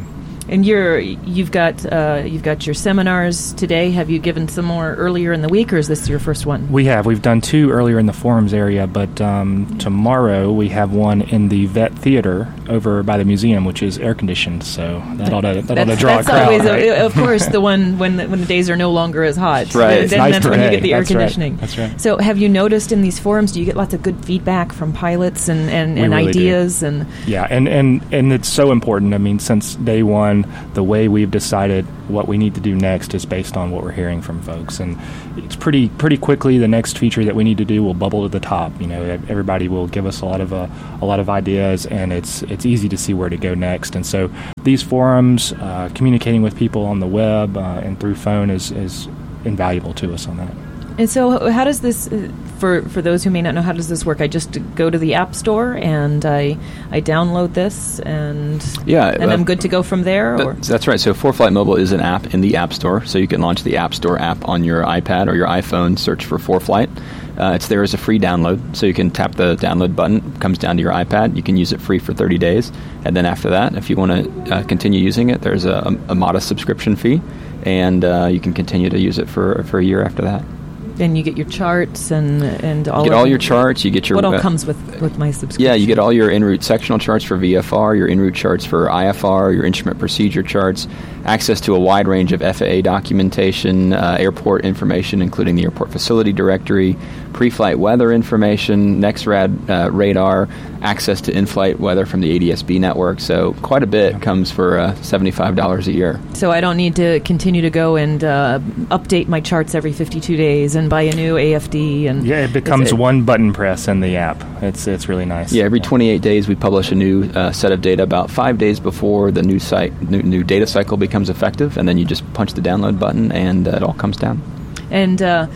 And you're you've got uh, you've got your seminars today. Have you given some more earlier in the week, or is this your first one? We have. We've done two earlier in the forums area, but um, tomorrow we have one in the Vet Theater over by the museum, which is air conditioned. So that ought to that ought to draw that's a crowd. Always right? a, of course, the one when the, when the days are no longer as hot. Right. Then, Nice that's when you day. get the air That's right. conditioning. That's right. So, have you noticed in these forums? Do you get lots of good feedback from pilots and, and, We and really ideas do. and Yeah, and, and, and it's so important. I mean, since day one, the way we've decided what we need to do next is based on what we're hearing from folks, and it's pretty pretty quickly the next feature that we need to do will bubble to the top. You know, everybody will give us a lot of uh, a lot of ideas, and it's it's easy to see where to go next. And so these forums, uh, communicating with people on the web uh, and through phone is is invaluable to us on that. And so, how does this, uh, for for those who may not know, how does this work? I just go to the App Store and I I download this, and Yeah, and uh, I'm good to go from there. Or? That, that's right. So ForeFlight Mobile is an app in the App Store, so you can launch the App Store app on your iPad or your iPhone, search for ForeFlight. Uh, it's there as a free download, so you can tap the download button, it comes down to your iPad, you can use it free for thirty days, and then after that, if you want to uh, continue using it, there's a, a modest subscription fee, and uh, you can continue to use it for, for a year after that. And you get your charts and and all. You get of all the- your charts. You get your what all uh, comes with, with my subscription. Yeah, you get all your en route sectional charts for V F R, your en route charts for I F R, your instrument procedure charts, access to a wide range of F A A documentation, uh, airport information, including the airport facility directory, pre-flight weather information, NEXRAD uh, radar, access to in-flight weather from the A D S B network. So quite a bit comes for uh, seventy-five dollars a year. So I don't need to continue to go and uh, update my charts every fifty-two days and buy a new A F D. And Yeah, it becomes it- one button press in the app. It's it's really nice. Yeah, every twenty-eight days we publish a new uh, set of data about five days before the new site new, new data cycle becomes effective, and then you just punch the download button and uh, it all comes down. And uh,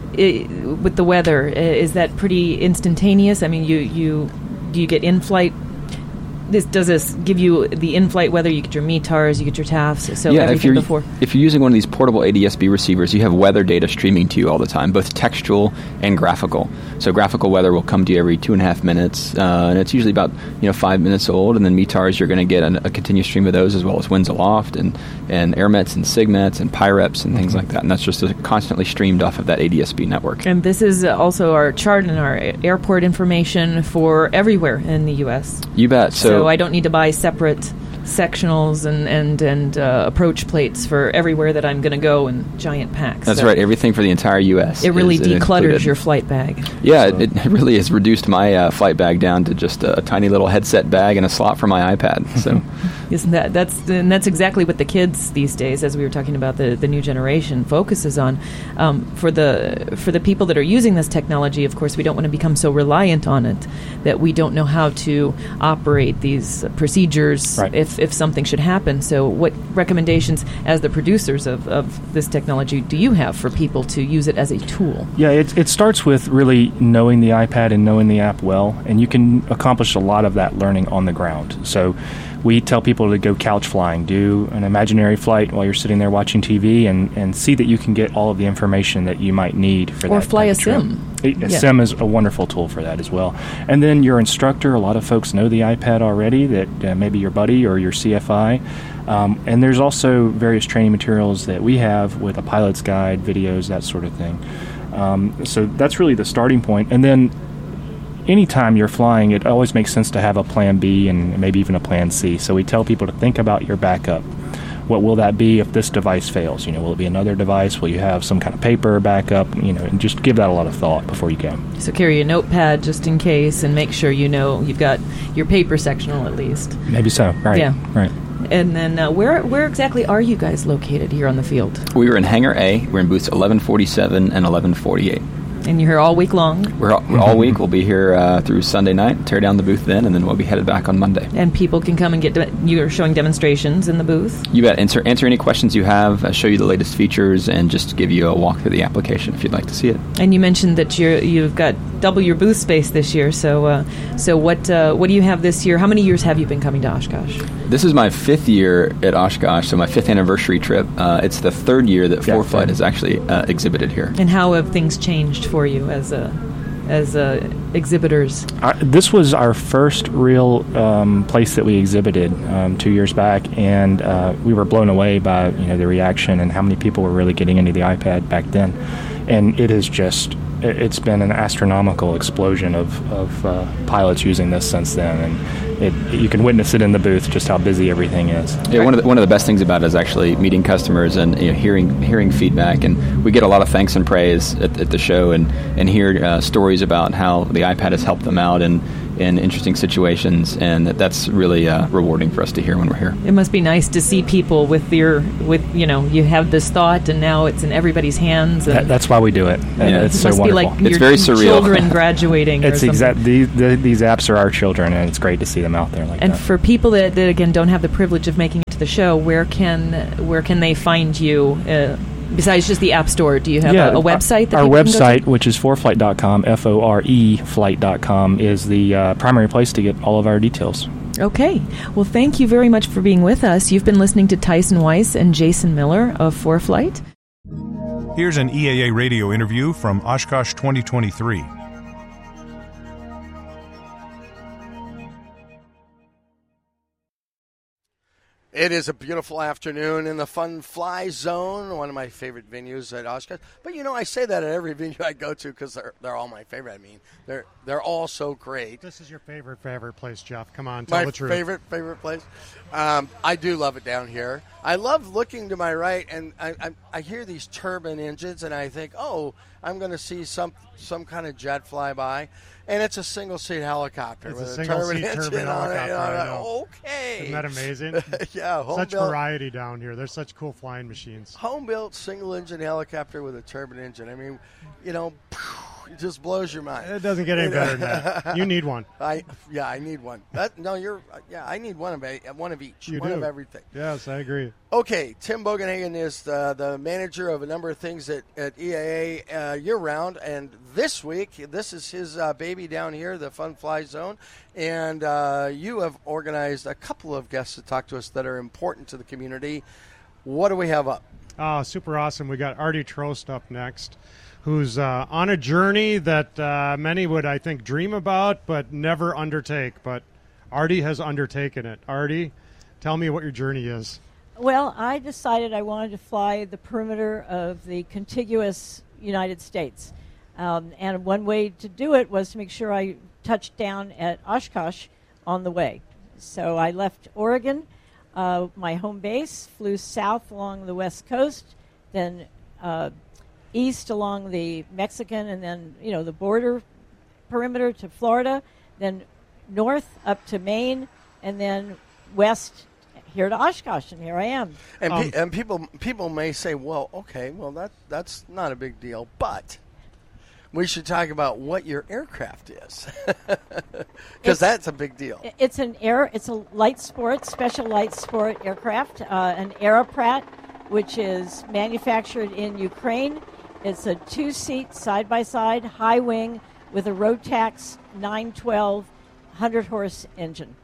i with the weather, i- is that pretty instantaneous? I mean, you you do you get in-flight? This does this give you the in-flight weather? You get your M E T A Rs, you get your T A Fs, so yeah, if everything you're before. if you're using one of these portable A D S B receivers, you have weather data streaming to you all the time, both textual and graphical. So graphical weather will come to you every two and a half minutes, uh, and it's usually about you know five minutes old. And then M E T A Rs, you're going to get an, a continuous stream of those, as well as winds aloft and and airmets and sigmets and pyreps and things Mm-hmm. like that. And that's just uh, constantly streamed off of that A D S B network. And this is uh, also our chart and our a- airport information for everywhere in the U S. You bet. So, So, I don't need to buy separate sectionals and and and uh, approach plates for everywhere that I'm going to go in giant packs. that's So right. Everything for the entire U S It really is, is declutters included. your flight bag. Yeah, it, it really has reduced my uh, flight bag down to just a, a tiny little headset bag and a slot for my iPad. So, Isn't that that's and that's exactly what the kids these days, as we were talking about the, the new generation, focuses on. Um, for the for the people that are using this technology, of course, we don't want to become so reliant on it that we don't know how to operate these procedures Right. if if something should happen. So, what recommendations, as the producers of, of this technology, do you have for people to use it as a tool? Yeah, it, it starts with really knowing the iPad and knowing the app well, and you can accomplish a lot of that learning on the ground. So we tell people to go couch flying, do an imaginary flight while you're sitting there watching T V, and, and see that you can get all of the information that you might need for Or that. fly type a of trip. sim. A, a Yeah. sim is a wonderful tool for that as well. And then your instructor, a lot of folks know the iPad already, that uh, maybe your buddy or your C F I. Um, and there's also various training materials that we have with a pilot's guide, videos, that sort of thing. Um, so that's really the starting point. And then anytime you're flying, it always makes sense to have a plan B and maybe even a plan C. So we tell people to think about your backup. What will that be if this device fails? You know, will it be another device? Will you have some kind of paper backup? You know, and just give that a lot of thought before you go. So carry a notepad just in case, and make sure you know you've got your paper sectional at least. Maybe so. Right. Yeah. Right. And then uh, where where exactly are you guys located here on the field? we were in Hangar A. We're in booths eleven forty-seven and eleven forty-eight. And you're here all week long? We're all, we're all week. We'll be here uh, through Sunday night, tear down the booth then, and then we'll be headed back on Monday. And people can come and get... De- you're showing demonstrations in the booth? You bet. Answer, answer any questions you have, uh, show you the latest features, and just give you a walk through the application if you'd like to see it. And you mentioned that you're, you've got double your booth space this year. So uh, so what uh, what do you have this year? How many years have you been coming to Oshkosh? This is my fifth year at Oshkosh, so my fifth anniversary trip. Uh, it's the third year that Yeah, ForeFlight third. has actually uh, exhibited here. And how have things changed for you as a as uh, exhibitors? Uh, this was our first real um, place that we exhibited um, two years back, and uh, we were blown away by you know the reaction and how many people were really getting into the iPad back then. And it is just, it's been an astronomical explosion of, of uh, pilots using this since then. And it, you can witness it in the booth, just how busy everything is. Yeah, one of the, one of the best things about it is actually meeting customers and you know, hearing hearing feedback. And we get a lot of thanks and praise at, at the show, and, and hear uh, stories about how the iPad has helped them out in, in interesting situations. And that, that's really uh, rewarding for us to hear when we're here. It must be nice to see people with your, with you know, you have this thought and now it's in everybody's hands. And that, that's why we do it. Yeah, it's it so must wonderful. Be like it's your very surreal. Children graduating. It's or exact. These, the, these apps are our children, and it's great to see them out there like and that. And for people that, that again don't have the privilege of making it to the show, where can where can they find you? Uh, Besides just the App Store, do you have yeah, a, a website? That our people can go website, to? which is for flight dot com, F O R E flight dot com, is the uh, primary place to get all of our details. Okay. Well, thank you very much for being with us. You've been listening to Tyson Weiss and Jason Miller of four flight. Here's an E A A radio interview from Oshkosh twenty twenty-three. It is a beautiful afternoon in the Fun Fly Zone, one of my favorite venues at Oshkosh. But, you know, I say that at every venue I go to because they're, they're all my favorite. I mean, they're they're all so great. This is your favorite, favorite place, Jeff. Come on, tell my the truth. My favorite, favorite place. Um, I do love it down here. I love looking to my right, and I, I, I hear these turbine engines, and I think, oh, I'm going to see some some kind of jet fly by. And it's a single-seat helicopter it's with a, a single-seat turbine, turbine engine on helicopter. it. I I know. Okay. Isn't that amazing? yeah. Home Such built, variety down here. There's such cool flying machines. Home-built single-engine helicopter with a turbine engine. I mean, you know, it just blows your mind. It doesn't get any better than that. You need one. I yeah, I need one. That no, you're yeah, I need one of a, one of each. You one do. of everything. Yes, I agree. Okay, Tim Bogenhagen is the, the manager of a number of things at, at E A A uh, year-round, and this week, this is his uh, baby down here, the Fun Fly Zone, and uh, you have organized a couple of guests to talk to us that are important to the community. What do we have up? Oh, super awesome. We got Artie Trost up next, who's uh, on a journey that uh, many would, I think, dream about but never undertake, but Artie has undertaken it. Artie, tell me what your journey is. Well, I decided I wanted to fly the perimeter of the contiguous United States. Um, and one way to do it was to make sure I touched down at Oshkosh on the way. So I left Oregon, uh, my home base, flew south along the west coast, then uh, east along the Mexican and then, you know, the border perimeter to Florida, then north up to Maine, and then west here to Oshkosh, and here I am. And, Um, pe- and people people may say, well, okay, well, that that's not a big deal, but we should talk about what your aircraft is, because that's a big deal. It's an air. It's a light sport, special light sport aircraft, uh, an Aeroprat, which is manufactured in Ukraine. It's a two-seat, side-by-side, high wing with a Rotax nine twelve one hundred horse engine.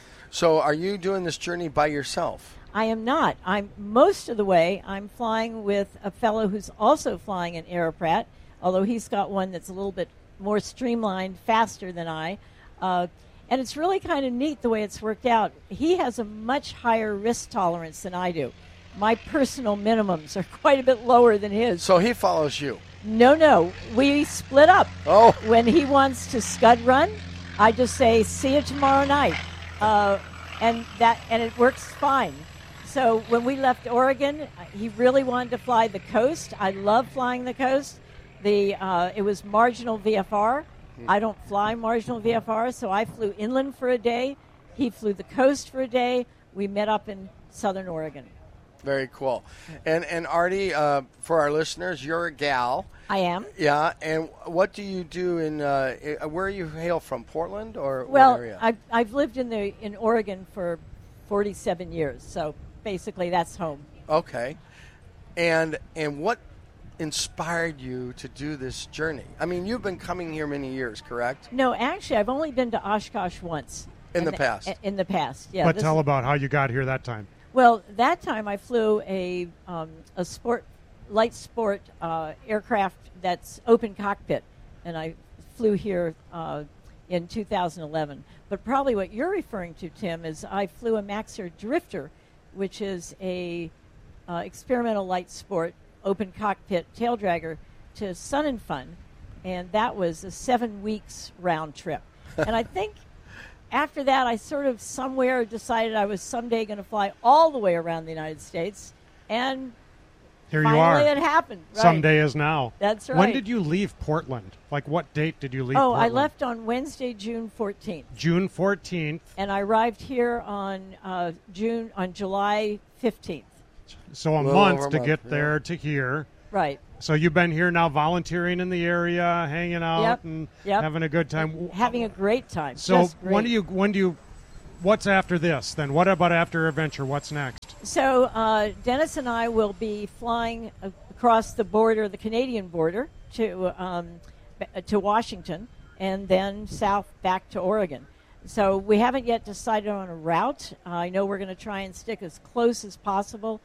So, are you doing this journey by yourself? I am not. I'm most of the way. I'm flying with a fellow who's also flying an Aeroprat, although he's got one that's a little bit more streamlined, faster than I. Uh, and it's really kind of neat the way it's worked out. He has a much higher risk tolerance than I do. My personal minimums are quite a bit lower than his. So he follows you? No, no. We split up. Oh. When he wants to scud run, I just say, see you tomorrow night. Uh, and that and it works fine. So when we left Oregon, he really wanted to fly the coast. I love flying the coast. The uh, it was marginal V F R. I don't fly marginal V F R, so I flew inland for a day. He flew the coast for a day. We met up in Southern Oregon. Very cool. And and Artie, uh, for our listeners, you're a gal. I am. Yeah. And what do you do in? Uh, where are you hail from? Portland or well, what area? I've I've lived in the in Oregon for forty-seven years, so basically that's home. Okay. And and what inspired you to do this journey? I mean, you've been coming here many years, correct? No, actually, I've only been to Oshkosh once. In the past. In the past, yeah. But this tell is- about how you got here that time. Well, that time I flew a um, a sport, light sport uh, aircraft that's open cockpit, and I flew here uh, in two thousand eleven. But probably what you're referring to, Tim, is I flew a Maxar Drifter, which is a uh, experimental light sport, open cockpit tail dragger to Sun and Fun, and that was a seven weeks round trip. And I think after that, I sort of somewhere decided I was someday going to fly all the way around the United States, and here finally you are. it happened. Right. Someday is now. That's right. When did you leave Portland? Like, what date did you leave Oh, Portland? I left on Wednesday, June fourteenth. June fourteenth. And I arrived here on uh, June on July fifteenth. So a Well, month over a to month, get yeah. there to here. Right. So you've been here now volunteering in the area, hanging out Yep. and Yep. having a good time. Having a great time. So Just when great. do you when do you what's after this then? What about after Adventure? What's next? So uh, Dennis and I will be flying a- across the border, the Canadian border, to um, b- to Washington, and then south back to Oregon. So we haven't yet decided on a route. Uh, I know we're going to try and stick as close as possible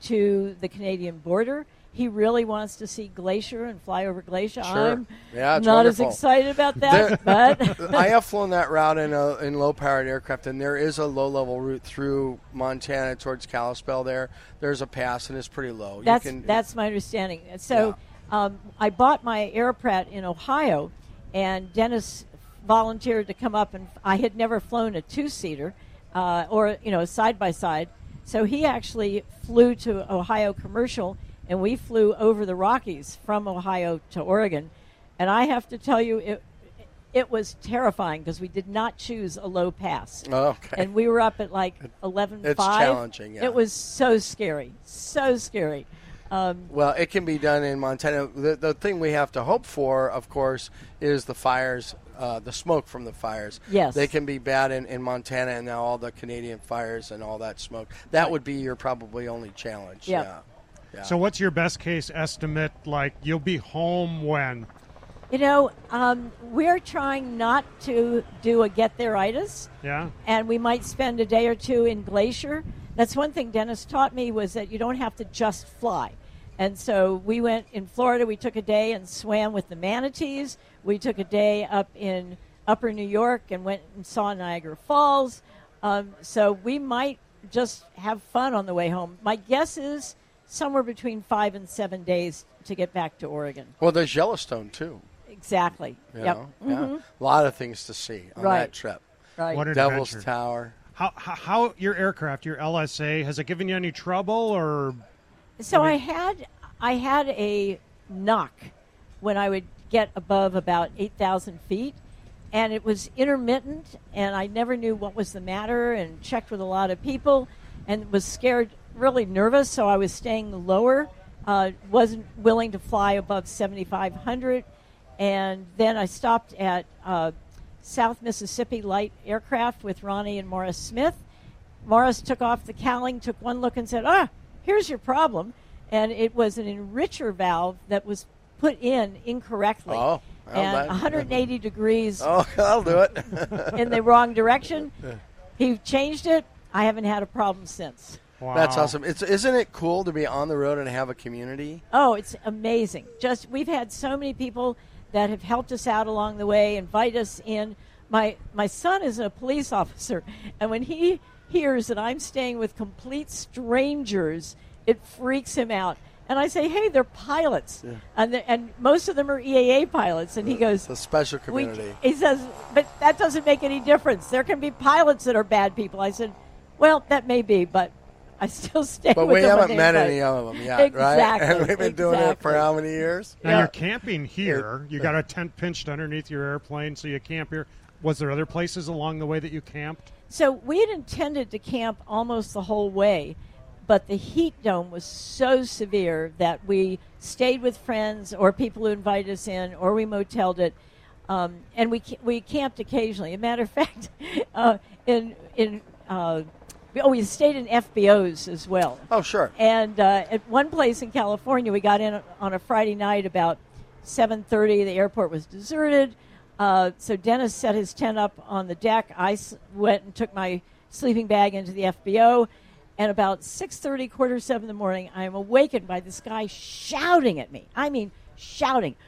to the Canadian border. He really wants to see Glacier and fly over Glacier. Sure. I'm Yeah, it's not wonderful. as excited about that, but I have flown that route in a, in low-powered aircraft, and there is a low-level route through Montana towards Kalispell. There, there's a pass, and it's pretty low. That's you can, that's my understanding. So um, I bought my Aeroprat in Ohio, and Dennis volunteered to come up, and I had never flown a two-seater uh, or you know a side-by-side. So he actually flew to Ohio commercial, and we flew over the Rockies from Ohio to Oregon. And I have to tell you, it it was terrifying because we did not choose a low pass. Oh, okay. And we were up at like eleven five. It's challenging, yeah. It was so scary, so scary. Um, Well, it can be done in Montana. The, the thing we have to hope for, of course, is the fires, uh, the smoke from the fires. Yes. They can be bad in, in Montana, and now all the Canadian fires and all that smoke. That would be your probably only challenge. Yep. Yeah. Yeah. So what's your best case estimate? Like, you'll be home when? You know, um, we're trying not to do a get there-itis. Yeah. And we might spend a day or two in Glacier. That's one thing Dennis taught me, was that you don't have to just fly. And so we went in Florida, we took a day and swam with the manatees. We took a day up in upper New York and went and saw Niagara Falls. Um, so we might just have fun on the way home. My guess is somewhere between five and seven days to get back to Oregon. Well, there's Yellowstone, too. Exactly. You Yep. know? Mhm. Yeah. A lot of things to see on Right. that trip. Right. What an Devil's adventure. Tower. How, how how your aircraft, your L S A, has it given you any trouble or? So I I mean- had I had a knock when I would get above about eight thousand feet, and it was intermittent, and I never knew what was the matter, and checked with a lot of people, and was scared, really nervous, so I was staying lower, uh, wasn't willing to fly above seventy-five hundred, and then I stopped at uh, South Mississippi Light Aircraft with Ronnie and Morris Smith. Morris took off the cowling, took one look, and said, ah, here's your problem. And it was an enricher valve that was put in incorrectly. Oh, well, and that- one hundred eighty degrees Oh, I'll do it. in the wrong direction. He changed it. I haven't had a problem since. That's awesome. It's isn't it cool to be on the road and have a community? Oh, it's amazing. Just we've had so many people that have helped us out along the way, invite us in. My my son is a police officer, and when he hears that I'm staying with complete strangers, it freaks him out. And I say, hey, they're pilots, Yeah. and the, and most of them are E A A pilots. And he goes, It's a special we, community. he says, but that doesn't make any difference. There can be pilots that are bad people. I said, well, that may be, but I still stay But with we them haven't when met they any invite. of them yet, Exactly. right? And we've been doing it for exactly. how many years? Now Yeah. you're camping here. You got a tent pinched underneath your airplane, so you camp here. Was there other places along the way that you camped? So we had intended to camp almost the whole way, but the heat dome was so severe that we stayed with friends or people who invited us in, or we moteled it, um, and we ca- we camped occasionally. As a matter of fact, uh, in in uh, oh, we stayed in F B Os as well. Oh, sure. And uh, at one place in California, we got in on a Friday night about seven thirty. The airport was deserted. Uh, so Dennis set his tent up on the deck. I s- went and took my sleeping bag into the F B O. And about six thirty, quarter seven in the morning, I am awakened by this guy shouting at me. I mean, shouting,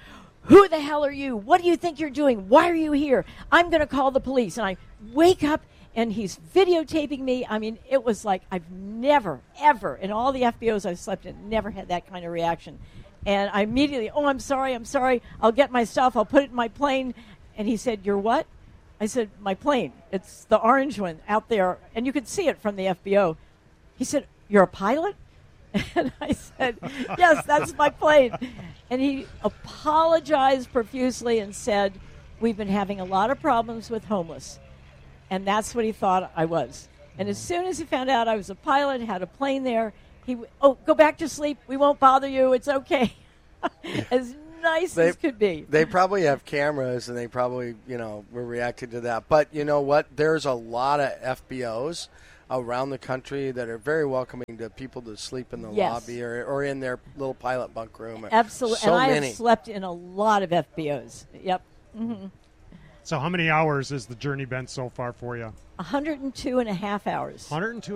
who the hell are you? What do you think you're doing? Why are you here? I'm going to call the police. And I wake up, and he's videotaping me. I mean, it was like I've never, ever, in all the F B Os I've slept in, never had that kind of reaction. And I immediately, oh, I'm sorry, I'm sorry. I'll get my stuff. I'll put it in my plane. And he said, you're what? I said, my plane. It's the orange one out there. And you could see it from the F B O. He said, you're a pilot? And I said, yes, that's my plane. And he apologized profusely and said, we've been having a lot of problems with homeless. And that's what he thought I was. And as soon as he found out I was a pilot, had a plane there, he, oh, go back to sleep. We won't bother you. It's okay. As nice They- as could be. They probably have cameras, and they probably, you know, were reacting to that. But you know what? There's a lot of F B Os around the country that are very welcoming to people to sleep in the Yes. lobby or, or in their little pilot bunk room. Absolutely. So and I many. have slept in a lot of F B Os. Yep. Mm-hmm. So how many hours has the journey been so far for you? one hundred two and a half hours. one hundred two